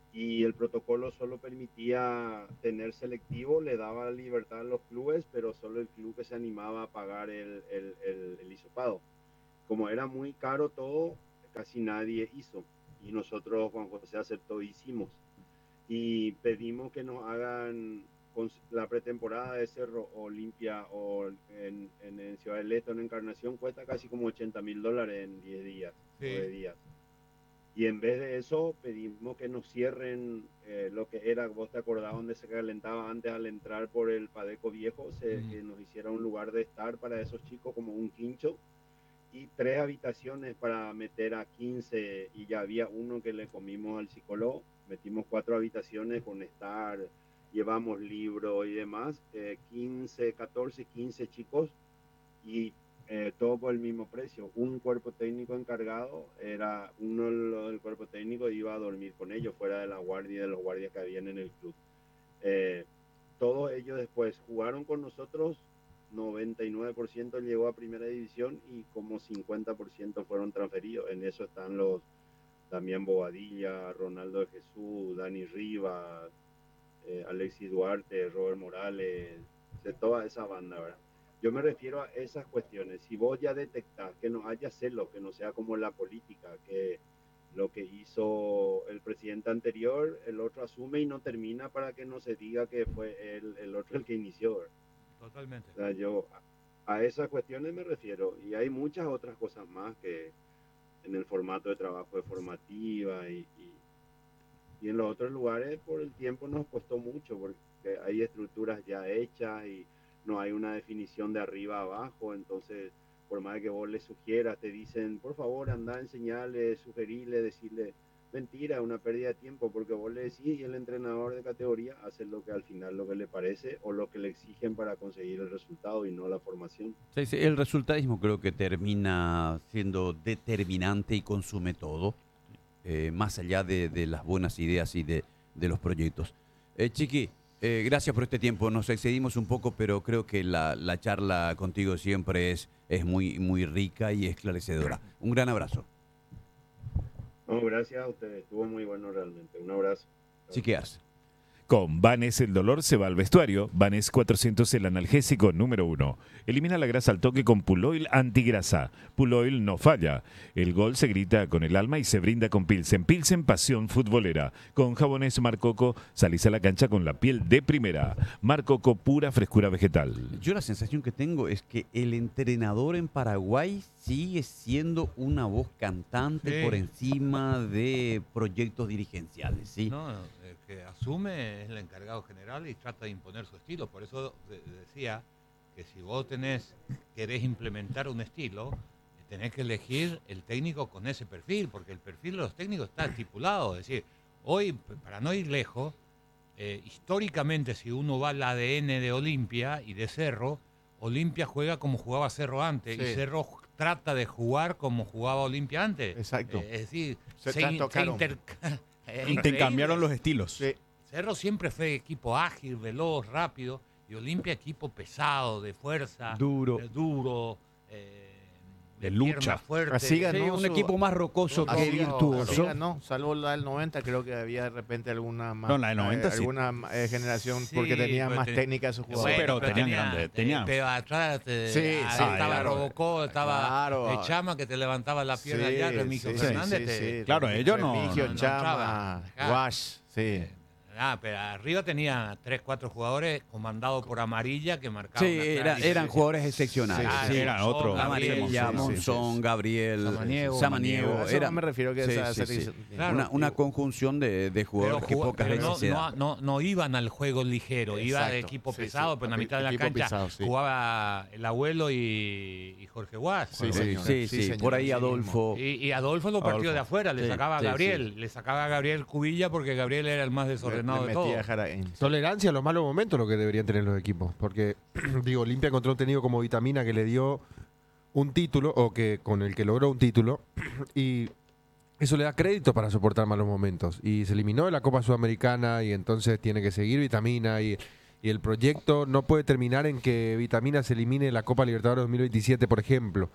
y el protocolo solo permitía tener selectivo, le daba libertad a los clubes, pero solo el club que se animaba a pagar el, el, el, el hisopado. Como era muy caro todo, casi nadie hizo, y nosotros, Juan José aceptó, hicimos, y pedimos que nos hagan con la pretemporada de Cerro Olimpia o en, en, en Ciudad del Este o en Encarnación, cuesta casi como ochenta mil dólares en diez días, sí. nueve días. Y en vez de eso, pedimos que nos cierren eh, lo que era, vos te acordás, donde se calentaba antes al entrar por el Padeco Viejo, se, mm. que nos hiciera un lugar de estar para esos chicos como un quincho, y tres habitaciones para meter a quince, y ya había uno que le comimos al psicólogo, metimos cuatro habitaciones con estar, llevamos libros y demás, eh, quince, catorce, quince chicos, y Eh, todo por el mismo precio. Un cuerpo técnico encargado, era uno del cuerpo técnico iba a dormir con ellos fuera de la guardia y de los guardias que habían en el club. Eh, todos ellos después jugaron con nosotros, noventa y nueve por ciento llegó a primera división y como cincuenta por ciento fueron transferidos. En eso están los Damián Bobadilla, Ronaldo de Jesús, Dani Rivas, eh, Alexis Duarte, Robert Morales, de toda esa banda, ¿verdad? Yo me refiero a esas cuestiones. Si vos ya detectás que no haya celos, que no sea como la política, que lo que hizo el presidente anterior, el otro asume y no termina para que no se diga que fue el, el otro el que inició. Totalmente. O sea, yo a, a esas cuestiones me refiero. Y hay muchas otras cosas más que en el formato de trabajo de formativa y, y, y en los otros lugares por el tiempo nos costó mucho porque hay estructuras ya hechas y no hay una definición de arriba a abajo, entonces por más que vos le sugieras, te dicen, por favor, anda a enseñarle, sugerirle, decirle, mentira, una pérdida de tiempo, porque vos le decís y el entrenador de categoría hace lo que al final lo que le parece o lo que le exigen para conseguir el resultado y no la formación. Sí, sí, el resultadismo creo que termina siendo determinante y consume todo, eh, más allá de, de las buenas ideas y de, de los proyectos. Eh, Chiqui, Eh, gracias por este tiempo, nos excedimos un poco, pero creo que la, la charla contigo siempre es, es muy, muy rica y esclarecedora. Un gran abrazo. No, gracias a ustedes, estuvo muy bueno realmente. Un abrazo. Chiqueas. Con Vanes el dolor se va al vestuario. Vanes cuatrocientos, el analgésico número uno. Elimina la grasa al toque con Puloil antigrasa. Puloil no falla. El gol se grita con el alma y se brinda con Pilsen. Pilsen, pasión futbolera. Con jabones Mar Coco salís a la cancha con la piel de primera. Mar Coco, pura frescura vegetal. Yo la sensación que tengo es que el entrenador en Paraguay sigue siendo una voz cantante sí. por encima de proyectos dirigenciales, ¿sí? No, el que asume es el encargado general y trata de imponer su estilo. Por eso decía que si vos tenés, querés implementar un estilo, tenés que elegir el técnico con ese perfil, porque el perfil de los técnicos está estipulado. Es decir, hoy, para no ir lejos, eh, históricamente, si uno va al A D N de Olimpia y de Cerro, Olimpia juega como jugaba Cerro antes, sí. y Cerro trata de jugar como jugaba Olimpia antes. Exacto. Eh, es decir, se, se, se inter... intercambiaron los estilos. Sí. Cerro siempre fue equipo ágil, veloz, rápido, y Olimpia equipo pesado, de fuerza, duro, eh, duro eh, de, de lucha fuerte. Así ganó sí, un su, equipo más rocoso así que virtuoso. Así ganó, salvo la del noventa, creo que había de repente alguna más, no, la del noventa, eh, sí. alguna eh, generación sí, porque tenía más ten, técnica sus jugadores. Bueno, pero, pero tenían tenía, grande, tenía. Pero atrás te, sí, sí, estaba claro, Robocó, estaba claro. el Chama que te levantaba la pierna sí, allá, Remigio sí, Fernández. Sí, te, sí, sí. Claro, ellos no. Remigio, no, no Chama, claro. Wash, sí. Ah, pero arriba tenía tres, cuatro jugadores comandados por Amarilla que marcaban. Sí, era, eran jugadores excepcionales. Ah, sí, eran otros. Amarilla, Monzón, sí, sí. Gabriel, Samaniego. Samaniego. Era, me refiero que sí, esa, sí, esa, sí. Claro, una, una conjunción de, de jugadores pero, que pocas pero veces no, se da. no, no, no iban al juego ligero, Exacto. iba de equipo sí, pesado, sí. pero en la mitad de la cancha pesado, sí. jugaba el abuelo y, y Jorge Guas. Sí, sí, señor. sí, sí, sí. Por ahí Adolfo. Y, y Adolfo lo partió de afuera, le sí, sacaba a sí, Gabriel, sí. le sacaba a Gabriel Cubilla porque Gabriel era el más desordenado le, le de todo. Tolerancia a los malos momentos lo que deberían tener los equipos, porque digo, Olimpia encontró un técnico como Vitamina que le dio un título o que con el que logró un título y eso le da crédito para soportar malos momentos y se eliminó de la Copa Sudamericana y entonces tiene que seguir Vitamina y, y el proyecto no puede terminar en que Vitamina se elimine de la Copa Libertadores dos mil veintisiete, por ejemplo.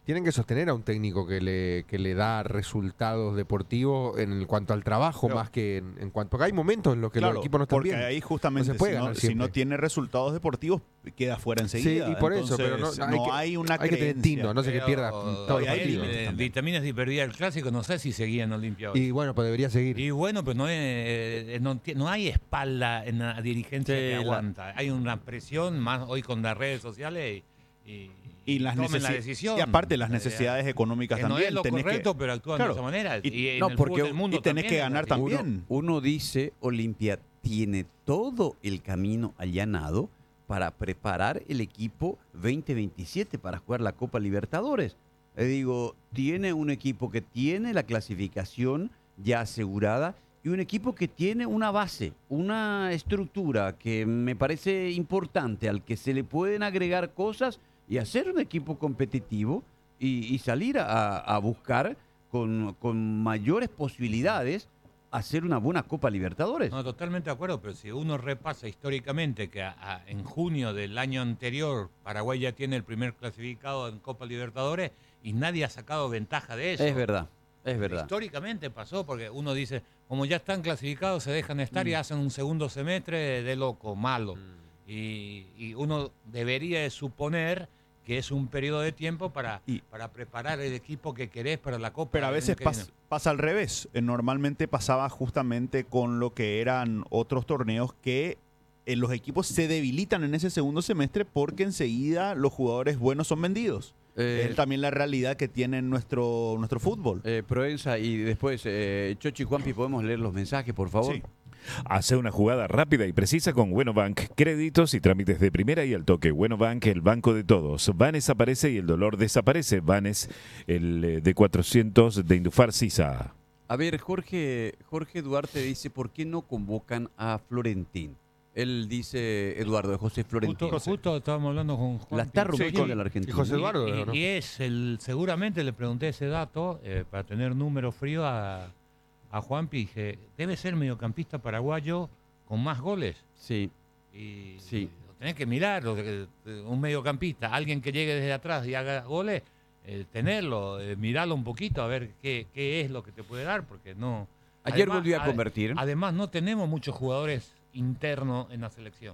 tienen que sostener a un técnico que le, que le da resultados deportivos en cuanto al trabajo, Pero, más que en, en cuanto... Porque hay momentos en los que claro, los equipos no están porque bien. ahí justamente, no se puede si, no, ganar si no siempre. tiene resultados deportivos, queda fuera enseguida. Sí, y por eso, pero no, Entonces, no hay, que, hay una hay que tener creencia. tino, no sé que Pero, pierda todos los y ahí, partidos. eh, vitaminas y perdía el clásico, no sé si seguía en Olimpia hoy. Y bueno, pues debería seguir. Y bueno, pero no, eh, no, ti- no hay espalda en la dirigencia Sí, que la- aguanta. Hay una presión más hoy con las redes sociales y, y, Y, las tomen la necesi- decisión. y aparte las Eh, necesidades económicas que no también. es lo tenés correcto, que, pero actúan claro, de esa manera. y- Y, en no, el porque fútbol del mundo y tenés también que es ganar así. también. Uno, uno dice, Olimpia tiene todo el camino allanado para preparar el equipo veinte veintisiete para jugar la Copa Libertadores. Le digo, tiene un equipo que tiene la clasificación ya asegurada y un equipo que tiene una base, una estructura que me parece importante, al que se le pueden agregar cosas y hacer un equipo competitivo y, y salir a, a buscar con, con mayores posibilidades hacer una buena Copa Libertadores. No, totalmente de acuerdo, pero si uno repasa históricamente que a- a- en junio del año anterior Paraguay ya tiene el primer clasificado en Copa Libertadores y nadie ha sacado ventaja de eso. Es verdad, es verdad. Históricamente pasó porque uno dice, como ya están clasificados, se dejan estar y Mm. hacen un segundo semestre de loco, malo. Mm. Y, y uno debería de suponer que es un periodo de tiempo para, Y- para preparar el equipo que querés para la Copa. Pero a del veces año que pas- viene. pasa al revés. Eh, Normalmente pasaba justamente con lo que eran otros torneos que eh, los equipos se debilitan en ese segundo semestre porque enseguida los jugadores buenos son vendidos. Eh, es también la realidad que tiene nuestro, nuestro fútbol. eh, Proenza y después, eh, Chochi y Juanpi, ¿podemos leer los mensajes, por favor? Sí. Hace una jugada rápida y precisa con Buenobank. Créditos y trámites de primera y al toque. Buenobank, el banco de todos. Vanes aparece y el dolor desaparece. Vanes, el eh, de cuatrocientos de Indufar Sisa. A ver, Jorge, Jorge Duarte dice, ¿por qué no convocan a Florentín? Él dice, Eduardo, de José Florentín. Justo, justo estábamos hablando con Juan. La está Pi- rompiendo con- el argentino. y José Y- Eduardo, y, ¿no? y es el, seguramente le pregunté ese dato eh, para tener número frío a, a Juanpi. Dije, debe ser mediocampista paraguayo con más goles. Sí, Y Sí. lo tenés que mirar, lo que- un mediocampista, alguien que llegue desde atrás y haga goles, eh, tenerlo, eh, mirarlo un poquito a ver qué, qué es lo que te puede dar, porque no. ayer Además- volvió a ade- convertir. Además, no tenemos muchos jugadores internos en la selección.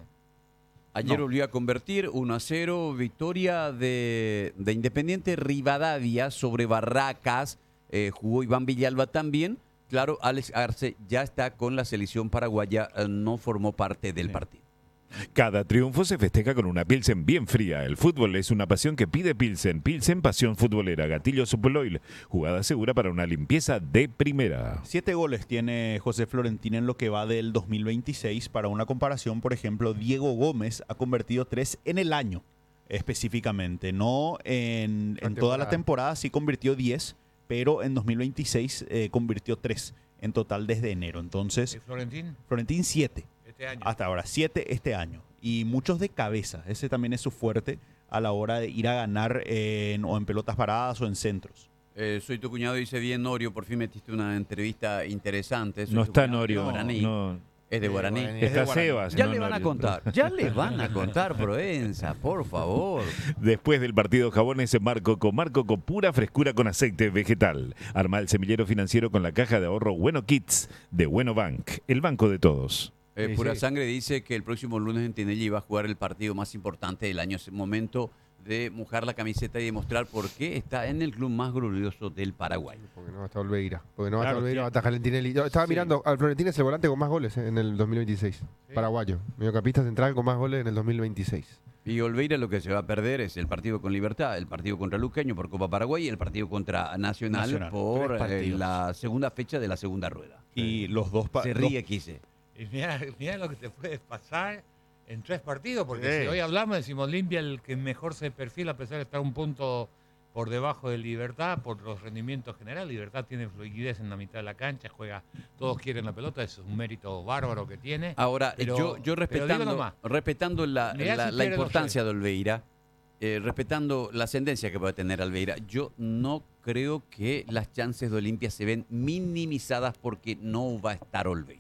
Ayer No. volvió a convertir uno a cero, victoria de, de Independiente Rivadavia sobre Barracas. Eh, jugó Iván Villalba también. Claro, Alex Arce ya está con la selección paraguaya, eh, no formó parte del Sí. partido. Cada triunfo se festeja con una Pilsen bien fría. El fútbol es una pasión que pide Pilsen. Pilsen, pasión futbolera. Gatillo Superoil. Jugada segura para una limpieza de primera. Siete goles tiene José Florentín en lo que va del dos mil veintiséis. Para una comparación, por ejemplo, Diego Gómez ha convertido tres en el año, específicamente. No en, La en toda la temporada. temporada, sí convirtió diez, pero en dos mil veintiséis eh, convirtió tres en total desde enero. Entonces, ¿Y Florentín? Florentín siete. Este año. Hasta ahora, siete este año. Y muchos de cabeza. Ese también es su fuerte a la hora de ir a ganar en- o en pelotas paradas o en centros. Eh, soy tu cuñado, dice bien, Norio, por fin metiste una entrevista interesante. Soy No tu está cuñado, Norio. de Guaraní. No, Es de Guaraní. Guaraní. Es de está Guaraní. Sebas. Ya no le van a Norio. contar, ya le van a contar, Proenza, por favor. Después del partido, jabones Marco con Marco con pura frescura con aceite vegetal. Arma el semillero financiero con la caja de ahorro Bueno Kids de Bueno Bank, el banco de todos. Eh, Sí, Pura sí. Sangre dice que el próximo lunes en Tinelli va a jugar el partido más importante del año. Es el momento de mojar la camiseta y demostrar por qué está en el club más glorioso del Paraguay. Porque no va a estar Olveira. Porque no va a Claro, estar Olveira, tiene- va a estar Valentinelli. Yo estaba Sí. mirando, al Florentín es el volante con más goles eh, en el dos mil veintiséis. Paraguayo. Mediocampista central con más goles en el dos mil veintiséis. Y Olveira lo que se va a perder es el partido con Libertad, el partido contra Luqueño por Copa Paraguay y el partido contra Nacional, Nacional. por Tres eh, partidos. la segunda fecha de la segunda rueda. Y los dos... pa- Se dos- ríe, Quise. Y mirá, mirá lo que te puede pasar en tres partidos, porque Sí. si hoy hablamos, decimos Olimpia el que mejor se perfila, a pesar de estar un punto por debajo de Libertad, por los rendimientos generales. Libertad tiene fluidez en la mitad de la cancha, juega, todos quieren la pelota, eso es un mérito bárbaro que tiene. Ahora, Pero- yo, yo pero digo respetando, nomás. respetando la, Mirá la- si la pierde importancia de Olveira, eh, respetando la ascendencia que puede tener Olveira, yo no creo que las chances de Olimpia se ven minimizadas porque no va a estar Olveira.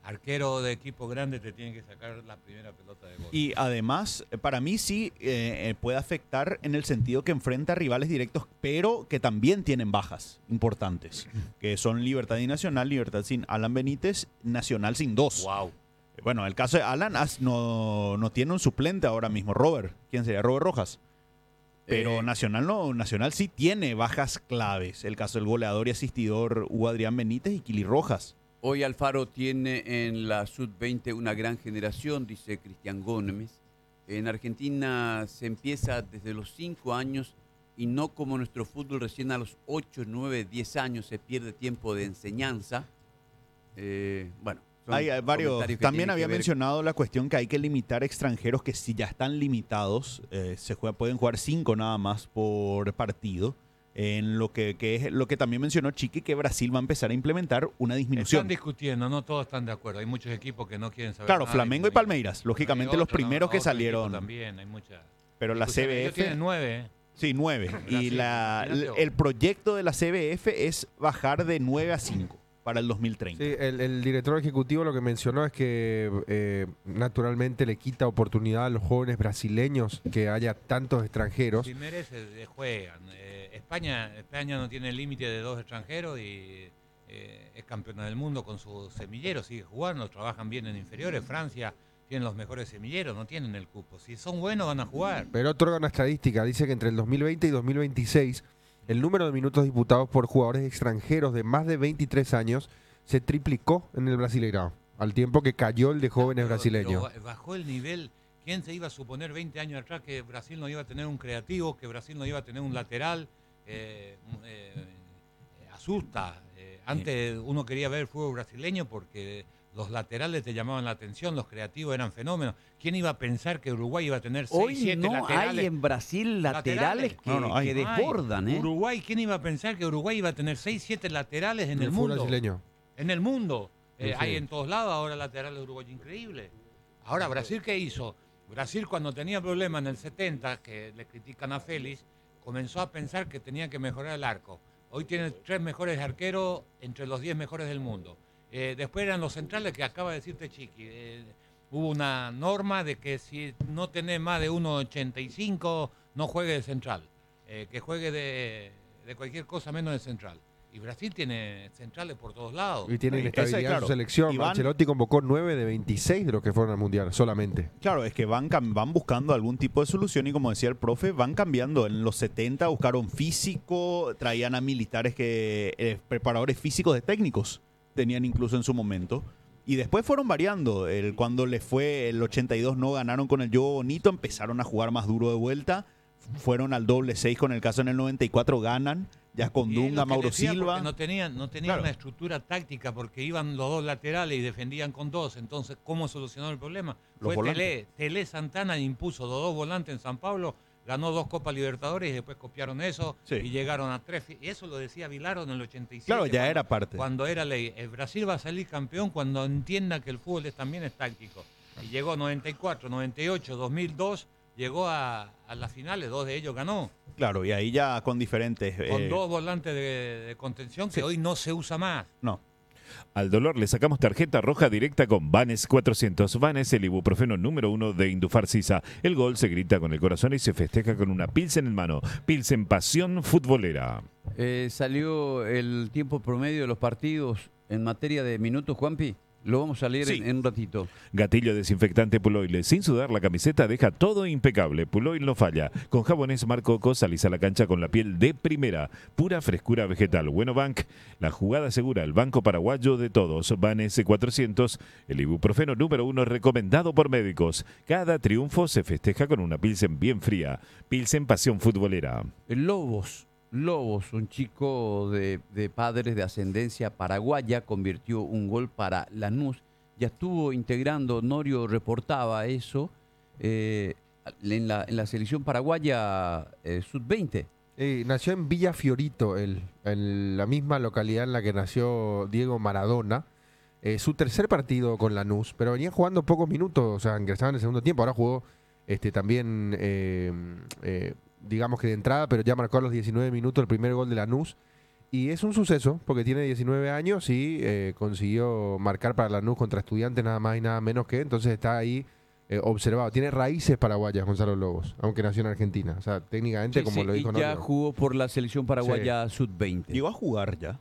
arquero de equipo grande te tiene que sacar la primera pelota de gol. Y además, para mí sí eh, puede afectar en el sentido que enfrenta a rivales directos, pero que también tienen bajas importantes, que son Libertad y Nacional, Libertad sin Alan Benítez, Nacional sin dos. Wow. Bueno, el caso de Alan no, no tiene un suplente ahora mismo, Robert. ¿Quién sería? Robert Rojas. Pero Eh, Nacional no, Nacional sí tiene bajas claves. El caso del goleador y asistidor Hugo Adrián Benítez y Kili Rojas. Hoy Alfaro tiene en la sub veinte una gran generación, dice Cristian Gómez. En Argentina se empieza desde los cinco años y no como nuestro fútbol recién a los ocho, nueve, diez años se pierde tiempo de enseñanza. Eh, bueno, son Hay, hay varios. comentarios que También tienen había que ver- mencionado la cuestión que hay que limitar extranjeros que si ya están limitados, eh, se juega, pueden jugar cinco nada más por partido. En lo que, que es lo que también mencionó Chiqui, que Brasil va a empezar a implementar una disminución. Están discutiendo, no todos están de acuerdo. Hay muchos equipos que no quieren saber Claro, nada, Flamengo y Palmeiras, lógicamente hay los otros, ¿no? primeros que Otros salieron. equipos También, hay muchas. Pero la discusiones. C B Ellos F. tienen nueve, ¿eh? Sí, nueve. Y Brasil, la, imagínate. el proyecto de la C B F es bajar de nueve a cinco para el dos mil treinta. Sí, el, el director ejecutivo lo que mencionó es que eh, naturalmente le quita oportunidad a los jóvenes brasileños que haya tantos extranjeros. Si merece, eh, juegan. Eh, España, España no tiene límite de dos extranjeros y eh, es campeona del mundo con sus semilleros, sigue jugando, trabajan bien en inferiores. Francia tiene los mejores semilleros, no tienen el cupo. Si son buenos van a jugar. Pero otorga una estadística, dice que entre el dos mil veinte y dos mil veintiséis el número de minutos disputados por jugadores extranjeros de más de veintitrés años se triplicó en el Brasileirão, al tiempo que cayó el de jóvenes Pero- brasileños. pero bajó el nivel. ¿Quién se iba a suponer veinte años atrás que Brasil no iba a tener un creativo, que Brasil no iba a tener un lateral? Eh, eh, eh, asusta. Eh, antes uno quería ver el fútbol brasileño porque los laterales te llamaban la atención, los creativos eran fenómenos. ¿Quién iba a pensar que Uruguay iba a tener seis, Hoy siete no laterales? hay en Brasil laterales, Laterales. que, No, no, hay. que desbordan, ¿eh? Uruguay, ¿quién iba a pensar que Uruguay iba a tener seis, siete laterales en el, fútbol mundo? brasileño. En el mundo. Eh, Sí. Hay en todos lados ahora laterales de Uruguay increíbles. Ahora, ¿Brasil qué hizo? Brasil cuando tenía problemas en el setenta, que le critican a Félix, comenzó a pensar que tenía que mejorar el arco. Hoy tiene tres mejores arqueros entre los diez mejores del mundo. Eh, después eran los centrales que acaba de decirte Chiqui. Eh, hubo una norma de que si no tenés más de uno ochenta y cinco, no juegue de central. Eh, que juegue de, de cualquier cosa menos de central. Y Brasil tiene centrales por todos lados. Y tiene Sí, inestabilidad ese, en claro. su selección. Y van- Ancelotti convocó nueve de veintiséis de los que fueron al Mundial, solamente. Claro, es que van, cam- van buscando algún tipo de solución y como decía el profe, van cambiando. En los setenta buscaron físico, traían a militares que eh, preparadores físicos de técnicos tenían incluso en su momento. Y después fueron variando. El, cuando les fue el ochenta y dos no ganaron con el juego bonito, empezaron a jugar más duro de vuelta. Fueron al doble seis con el caso en el noventa y cuatro, ganan. Ya con Y es lo Dunga, que Mauro decía, Silva. porque No tenían, no tenían Claro. una estructura táctica porque iban los dos laterales y defendían con dos. Entonces, ¿cómo solucionó el problema? Los Fue volantes. Telé. Telé Santana impuso los dos volantes en San Pablo, ganó dos Copas Libertadores y después copiaron eso Sí. y llegaron a tres. fi- Y eso lo decía Vilaro en el ochenta y siete. Claro, ya cuando- era parte. Cuando era ley. El Brasil va a salir campeón cuando entienda que el fútbol es- también es táctico. Y llegó noventa y cuatro, noventa y ocho, dos mil dos, llegó a, a las finales, dos de ellos ganó. Claro, y ahí ya con diferentes. Con eh, dos volantes de, de contención que sí. hoy no se usa más. No. Al dolor le sacamos tarjeta roja directa con Vanes cuatrocientos. Vanes, el ibuprofeno número uno de Indufar Sisa. El gol se grita con el corazón y se festeja con una Pilsen en mano. Pilsen Pasión Futbolera. Eh, salió el tiempo promedio de los partidos en materia de minutos, Juanpi. Lo vamos a leer Sí. en, en un ratito. Gatillo desinfectante Puloil. Sin sudar la camiseta deja todo impecable. Puloil no falla. Con jabones Marcoco salís a la cancha con la piel de primera. Pura frescura vegetal. Bueno Bank, la jugada segura. El banco paraguayo de todos. Vanes cuatrocientos, el ibuprofeno número uno recomendado por médicos. Cada triunfo se festeja con una Pilsen bien fría. Pilsen Pasión Futbolera. Lobos. Lobos, un chico de, de padres de ascendencia paraguaya, convirtió un gol para Lanús. Ya estuvo integrando, Norio reportaba eso, eh, en, la, en la selección paraguaya eh, sub veinte. Eh, nació en Villa Fiorito, el, en la misma localidad en la que nació Diego Maradona. Eh, su tercer partido con Lanús, pero venía jugando pocos minutos, o sea, ingresaba en el segundo tiempo. Ahora jugó este, también, eh, eh, digamos que de entrada, pero ya marcó a los diecinueve minutos el primer gol de Lanús. Y es un suceso, porque tiene diecinueve años y eh, consiguió marcar para Lanús contra Estudiantes nada más y nada menos que, entonces está ahí eh, observado. Tiene raíces paraguayas Gonzalo Lobos, aunque nació en Argentina. O sea, técnicamente, Sí, como sí, lo dijo y ya Norio. jugó por la selección paraguaya sub veinte. ¿Llegó a jugar ya?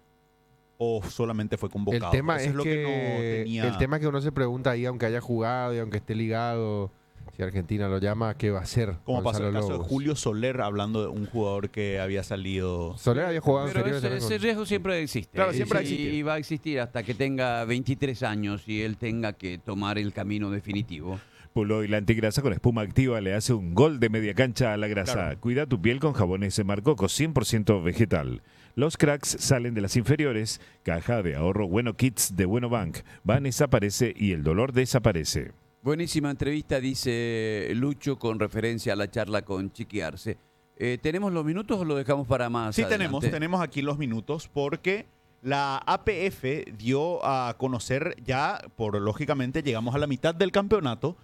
¿O solamente fue convocado? El tema Eso es, lo que, que no tenía... el tema es que uno se pregunta ahí, aunque haya jugado y aunque esté ligado, si Argentina lo llama, ¿qué va a hacer? Como pasó Gonzalo el caso Lobos? de Julio Soler, hablando de un jugador que había salido... Soler había jugado Pero inferiores ese, también ese con- riesgo siempre existe. Claro, siempre y, ha existido. y va a existir hasta que tenga veintitrés años y él tenga que tomar el camino definitivo. Puloil antigrasa con espuma activa le hace un gol de media cancha a la grasa. Claro. Cuida tu piel con jabones Marcoco cien por ciento vegetal. Los cracks salen de las inferiores. Caja de ahorro Bueno Kids de Bueno Bank. Van desaparece y el dolor desaparece. Buenísima entrevista, dice Lucho, con referencia a la charla con Chiqui Arce. Eh, ¿Tenemos los minutos o lo dejamos para más Sí, adelante? tenemos, tenemos aquí los minutos porque la A P F dio a conocer ya, por lógicamente llegamos a la mitad del campeonato,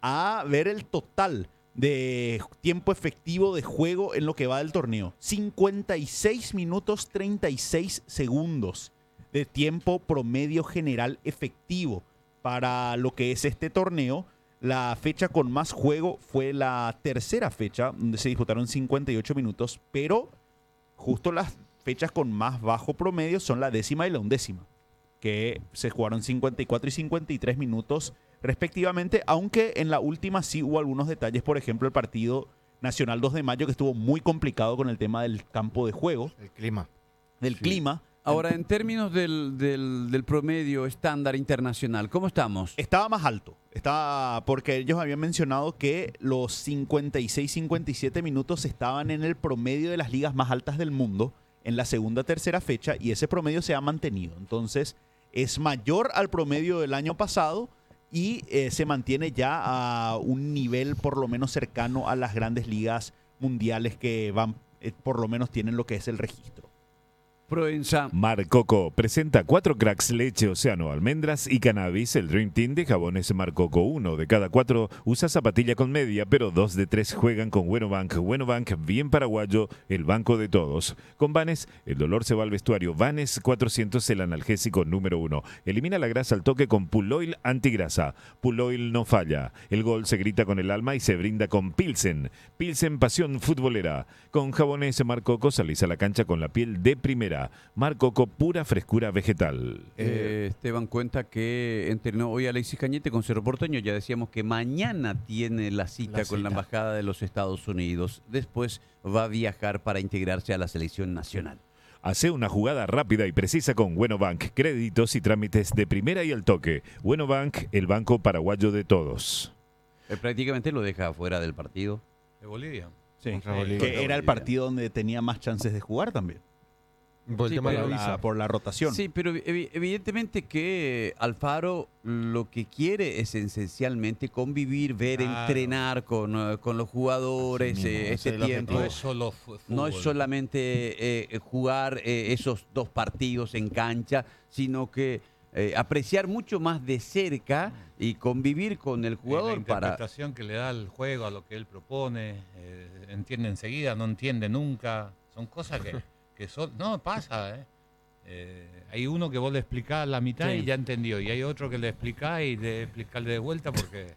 a ver el total de tiempo efectivo de juego en lo que va del torneo. cincuenta y seis minutos treinta y seis segundos de tiempo promedio general efectivo para lo que es este torneo. La fecha con más juego fue la tercera fecha, donde se disputaron cincuenta y ocho minutos, pero justo las fechas con más bajo promedio son la décima y la undécima, que se jugaron cincuenta y cuatro y cincuenta y tres minutos respectivamente, aunque en la última sí hubo algunos detalles, por ejemplo el partido Nacional dos de mayo, que estuvo muy complicado con el tema del campo de juego, El clima. del Sí. clima. Ahora, en términos del, del, del promedio estándar internacional, ¿cómo estamos? Estaba más alto, estaba porque ellos habían mencionado que los cincuenta y seis cincuenta y siete minutos estaban en el promedio de las ligas más altas del mundo en la segunda tercera fecha, y ese promedio se ha mantenido. Entonces es mayor al promedio del año pasado y eh, se mantiene ya a un nivel por lo menos cercano a las grandes ligas mundiales que van, eh, por lo menos tienen lo que es el registro. Proenza. Marcoco presenta cuatro cracks leche, océano, almendras y cannabis. El Dream Team de jabones Marcoco. Uno de cada cuatro usa zapatilla con media, pero dos de tres juegan con Bueno Bank. Bueno Bank, bien paraguayo, el banco de todos. Con Vanes, el dolor se va al vestuario. Vanes cuatrocientos, el analgésico número uno. Elimina la grasa al toque con Puloil antigrasa. Puloil no falla. El gol se grita con el alma y se brinda con Pilsen. Pilsen, pasión futbolera. Con jabones Marcoco salís a la cancha con la piel de primera. Marcoco, pura frescura vegetal. Eh, Esteban cuenta que entrenó hoy Alexis Cañete con Cerro Porteño. Ya decíamos que mañana tiene la cita La con la cita. Embajada de los Estados Unidos. Después va a viajar para integrarse a la selección nacional. Hace una jugada rápida y precisa con Bueno Bank. Créditos y trámites de primera y al toque. Bueno Bank, el banco paraguayo de todos. Eh, prácticamente lo deja fuera del partido. De Bolivia. Sí, Contra que Bolivia. era el partido donde tenía más chances de jugar también, Por el Sí, tema de la por visa. la, por la rotación. Sí, pero evi- evidentemente que Alfaro lo que quiere es esencialmente convivir, ver, Claro. entrenar con, eh, con los jugadores Así mismo, eh, ese este es el tiempo. No es solo fu- No es fútbol. solamente eh, jugar eh, esos dos partidos en cancha, sino que eh, apreciar mucho más de cerca y convivir con el Eh, jugador la para... interpretación que le da al juego, a lo que él propone, eh, entiende enseguida, no entiende nunca. Son cosas que, que son... No, pasa, ¿eh? Eh, hay uno que vos le explicás la mitad Sí. y ya entendió, y hay otro que le explicás y le explicarle de vuelta porque...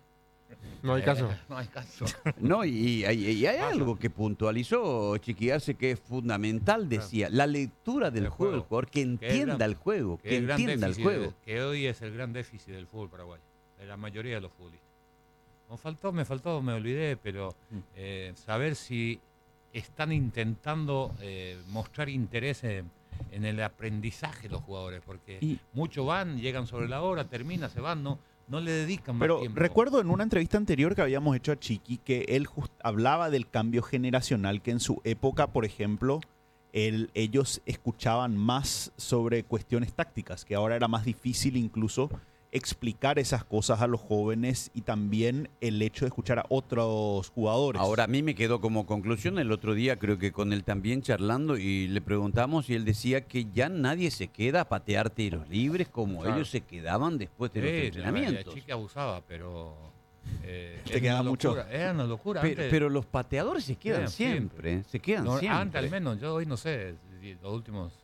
No hay eh, caso. no hay caso. No, y, y- y hay Pasa. algo que puntualizó Chiquiarse que es fundamental, decía, la lectura del El juego, del juego. jugador, que Que es entienda gran- el juego, que que el gran entienda el déficit juego. del- que hoy es el gran déficit del fútbol paraguayo, de la mayoría de los futbolistas. Me faltó, me faltó, me olvidé, pero eh, saber si están intentando eh, mostrar interés en, en el aprendizaje de los jugadores, porque Y- muchos van, llegan sobre la hora, termina, se van, no, no le dedican más Pero tiempo. recuerdo en una entrevista anterior que habíamos hecho a Chiqui que él just- hablaba del cambio generacional, que en su época, por ejemplo, él- ellos escuchaban más sobre cuestiones tácticas, que ahora era más difícil incluso explicar esas cosas a los jóvenes, y también el hecho de escuchar a otros jugadores. Ahora a mí me quedó como conclusión el otro día, creo que con él también charlando, y le preguntamos y él decía que ya nadie se queda a patear tiros libres como Claro. ellos se quedaban después de los Sí, entrenamientos. La chica abusaba, pero... Eh, Te era quedaba una mucho. locura, Era una locura. Pero, antes- pero los pateadores se quedan Quedan siempre, siempre. se quedan No, siempre. antes al menos, yo hoy no sé, si los últimos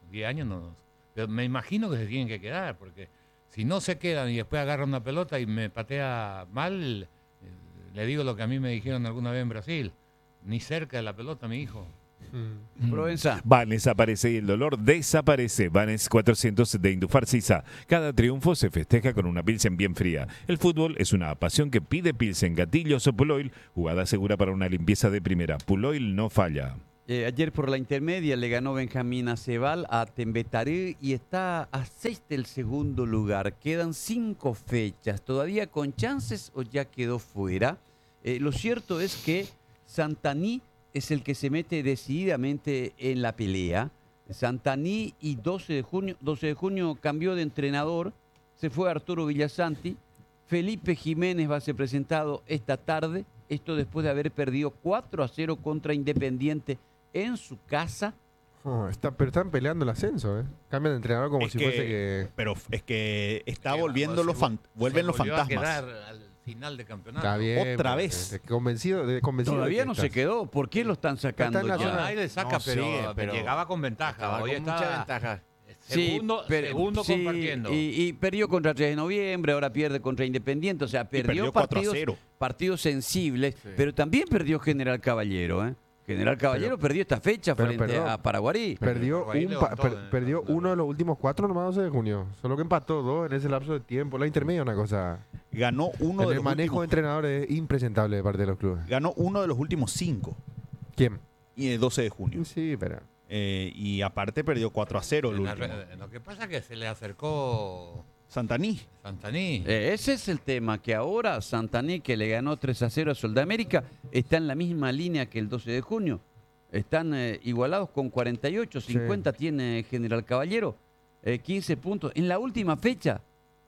diez años no. Pero me imagino que se tienen que quedar, porque si no se quedan y después agarran una pelota y me patea mal, eh, le digo lo que a mí me dijeron alguna vez en Brasil, ni cerca de la pelota, mi hijo. Mm. Provenza. Vanes aparece y el dolor desaparece. Vanes cuatrocientos de Indufar Sisa. Cada triunfo se festeja con una Pilsen bien fría. El fútbol es una pasión que pide Pilsen. Gatillos o Puloil, jugada segura para una limpieza de primera. Puloil no falla. Eh, ayer por la intermedia le ganó Benjamín Acebal a Tembetaré y está a seis del segundo lugar. Quedan cinco fechas. ¿Todavía con chances o ya quedó fuera? Eh, lo cierto es que Santaní es el que se mete decididamente en la pelea. Santaní y doce de junio, doce de junio cambió de entrenador, se fue Arturo Villasanti. Felipe Jiménez va a ser presentado esta tarde, esto después de haber perdido cuatro a cero contra Independiente en su casa. Oh, está, pero están peleando el ascenso, ¿eh? Cambian de entrenador como Es si que- fuese que... Pero f- es que está Que volviendo se los fan- vol- vuelven se los volvió a fantasmas. quedar al final de campeonato. Está bien. Otra pues, vez. de- de- Convencido, de, convencido de Todavía que no se estás. quedó. ¿Por qué lo están sacando Está en la ya? zona- No, ahí le saca, No, pero, sigue, pero llegaba con ventaja. Acaba Hoy con mucha está ventaja. segundo, pero- segundo sí, compartiendo. Y, y perdió contra tres de noviembre, ahora pierde contra Independiente. O sea, perdió, perdió cuatro a partidos, cero. partidos sensibles, Sí. pero también perdió General Caballero. ¿eh? General Caballero perdió esta fecha pero frente perdón. a Paraguarí. Perdió, Pero ahí un levantó, pa- per- eh, perdió la- uno de los últimos cuatro nomás doce de junio. Solo que empató dos en ese lapso de tiempo. La intermedia es una cosa... Ganó uno el de los manejo de últimos, entrenadores es impresentable de parte de los clubes. ganó uno de los últimos cinco. ¿Quién? Y el doce de junio. Sí, pero... Eh, y aparte perdió cuatro a cero el En la último. re- Lo que pasa es que se le acercó Santaní. Santaní. Eh, ese es el tema, que ahora Santaní, que le ganó tres a cero a Soldamérica, está en la misma línea que el doce de junio. Están eh, igualados con cuarenta y ocho, cincuenta tiene General Caballero, eh, quince puntos. En la última fecha,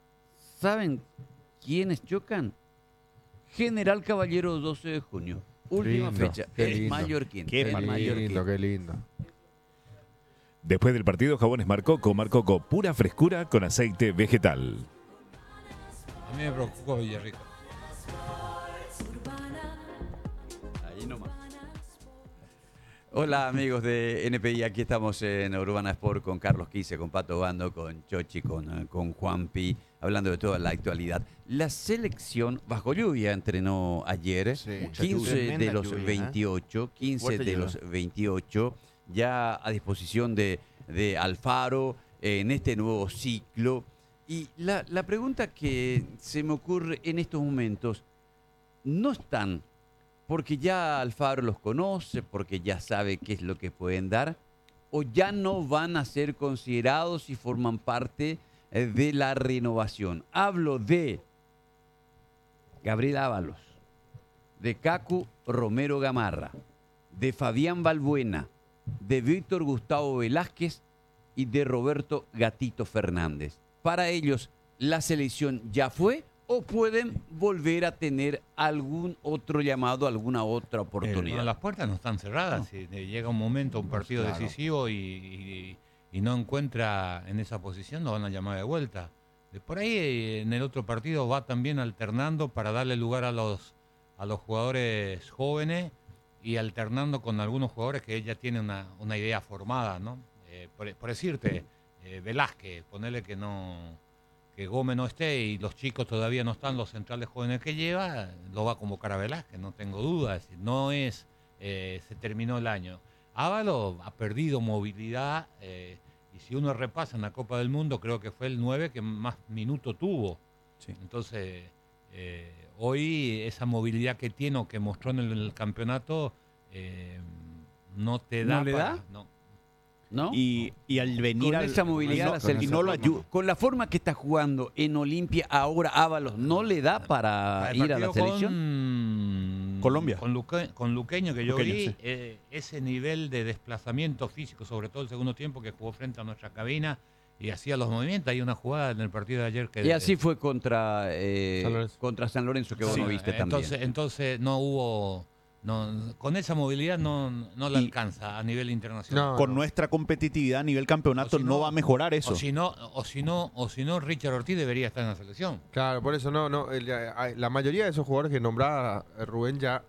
¿saben quiénes chocan? General Caballero doce de junio. Última Lindo, fecha. qué El lindo. Mallorquín. Qué el Qué Mallorquín. lindo, qué lindo. Después del partido, jabones Marcoco. Marcoco, pura frescura con aceite vegetal. A mí me preocupó Villarrica. Ahí nomás. Hola amigos de N P I, aquí estamos en Urbana Sport con Carlos Quise, con Pato Bando, con Chochi, con, eh, con Juanpi, hablando de toda la actualidad. La selección bajo lluvia entrenó ayer, Sí, mucha quince lluvia. de Tremenda los lluvia, ¿eh? veintiocho, quince Fuerte de lluvia. los veintiocho, ya a disposición de, de Alfaro eh, en este nuevo ciclo. Y la, la pregunta que se me ocurre en estos momentos, no están porque ya Alfaro los conoce, porque ya sabe qué es lo que pueden dar, o ya no van a ser considerados y forman parte eh, de la renovación. Hablo de Gabriel Ábalos, de Cacu Romero Gamarra, de Fabián Balbuena, de Víctor Gustavo Velázquez y de Roberto Gatito Fernández. Para ellos, ¿la selección ya fue o pueden volver a tener algún otro llamado, alguna otra oportunidad? Bueno, las puertas no están cerradas. Si llega un momento, un partido claro. decisivo y, y- y no encuentra en esa posición, lo van a llamar de vuelta. De por ahí, eh, en el otro partido, va también alternando para darle lugar a los, a los jugadores jóvenes y alternando con algunos jugadores que ella tiene una, una idea formada, ¿no? Eh, por, por decirte, eh, Velázquez, ponerle que no... que Gómez no esté y los chicos todavía no están, los centrales jóvenes que lleva, lo va a convocar a Velázquez, no tengo dudas. Es decir, no es, eh, se terminó el año. Ávalo ha perdido movilidad eh, y si uno repasa en la Copa del Mundo, creo que fue el nueve que más minutos tuvo. Sí. Entonces, eh, hoy esa movilidad que tiene o que mostró en el, en el campeonato eh, no te da. ¿No le para- da? no. ¿No? Y, y al venir con al- esa movilidad y la no, selección. y no lo ayuda. Con la forma que está jugando en Olimpia ahora Ábalos, ¿no le da para El ir a la partido selección? con Colombia. Con, Luque- con Luqueño, que yo Luqueño, vi, sí. eh, ese nivel de desplazamiento físico, sobre todo el segundo tiempo, que jugó frente a nuestra cabina y hacía los movimientos. Hay una jugada en el partido de ayer que... Y así fue contra, eh, San Lorenzo. contra San Lorenzo, que vos Sí, no viste entonces, también. entonces no hubo... No, con esa movilidad no, no la Y- alcanza a nivel internacional. No, Con no. nuestra competitividad a nivel campeonato O si no, no- va a mejorar eso. O si no, o si no, o si no, Richard Ortiz debería estar en la selección. Claro, por eso no, no. el- eh, la mayoría de esos jugadores que nombraba eh, Rubén ya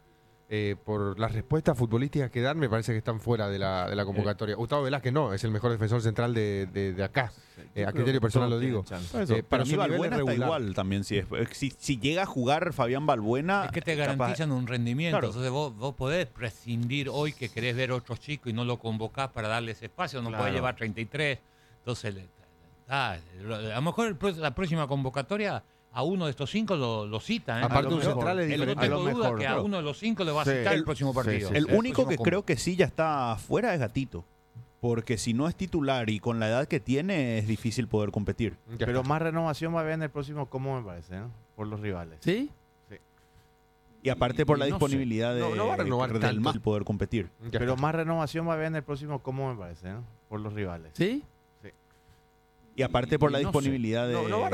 eh, por las respuestas futbolísticas que dan, me parece que están fuera de la, de la convocatoria. Gustavo Velázquez no, es el mejor defensor central de, de, de acá. Eh, a criterio personal lo digo. Eso, Eh, para pero mí su nivel Balbuena es está regular. igual también. Si, es- si, si llega a jugar Fabián Balbuena... Es que te capaz- garantizan un rendimiento. Claro. Entonces vos, vos podés prescindir hoy que querés ver otros chicos y no lo convocás para darles espacio. No Claro. podés llevar treinta y tres. Entonces, le- ah, a lo mejor el pro- la próxima convocatoria a uno de estos cinco lo, lo cita. ¿eh? Aparte, A lo un mejor. central es El- diferente. No tengo A lo duda mejor, que a claro. uno de los cinco le va a Sí. citar el El- próximo sí, partido. sí, El sí. único que próximo creo que sí ya está afuera es Gatito. Porque si no es titular y con la edad que tiene, es difícil poder competir. Ya Pero está. más renovación va a haber en el próximo, ¿cómo me parece? ¿no? Por los rivales. ¿Sí? Y aparte por la Y no sé. disponibilidad de, No- no va a renovar del tanto. MAS poder competir. Ya Pero está. más renovación va a haber en el próximo, ¿cómo me parece? ¿no? Por los rivales. ¿Sí? Y aparte por la Y no sé. disponibilidad de, No- no va a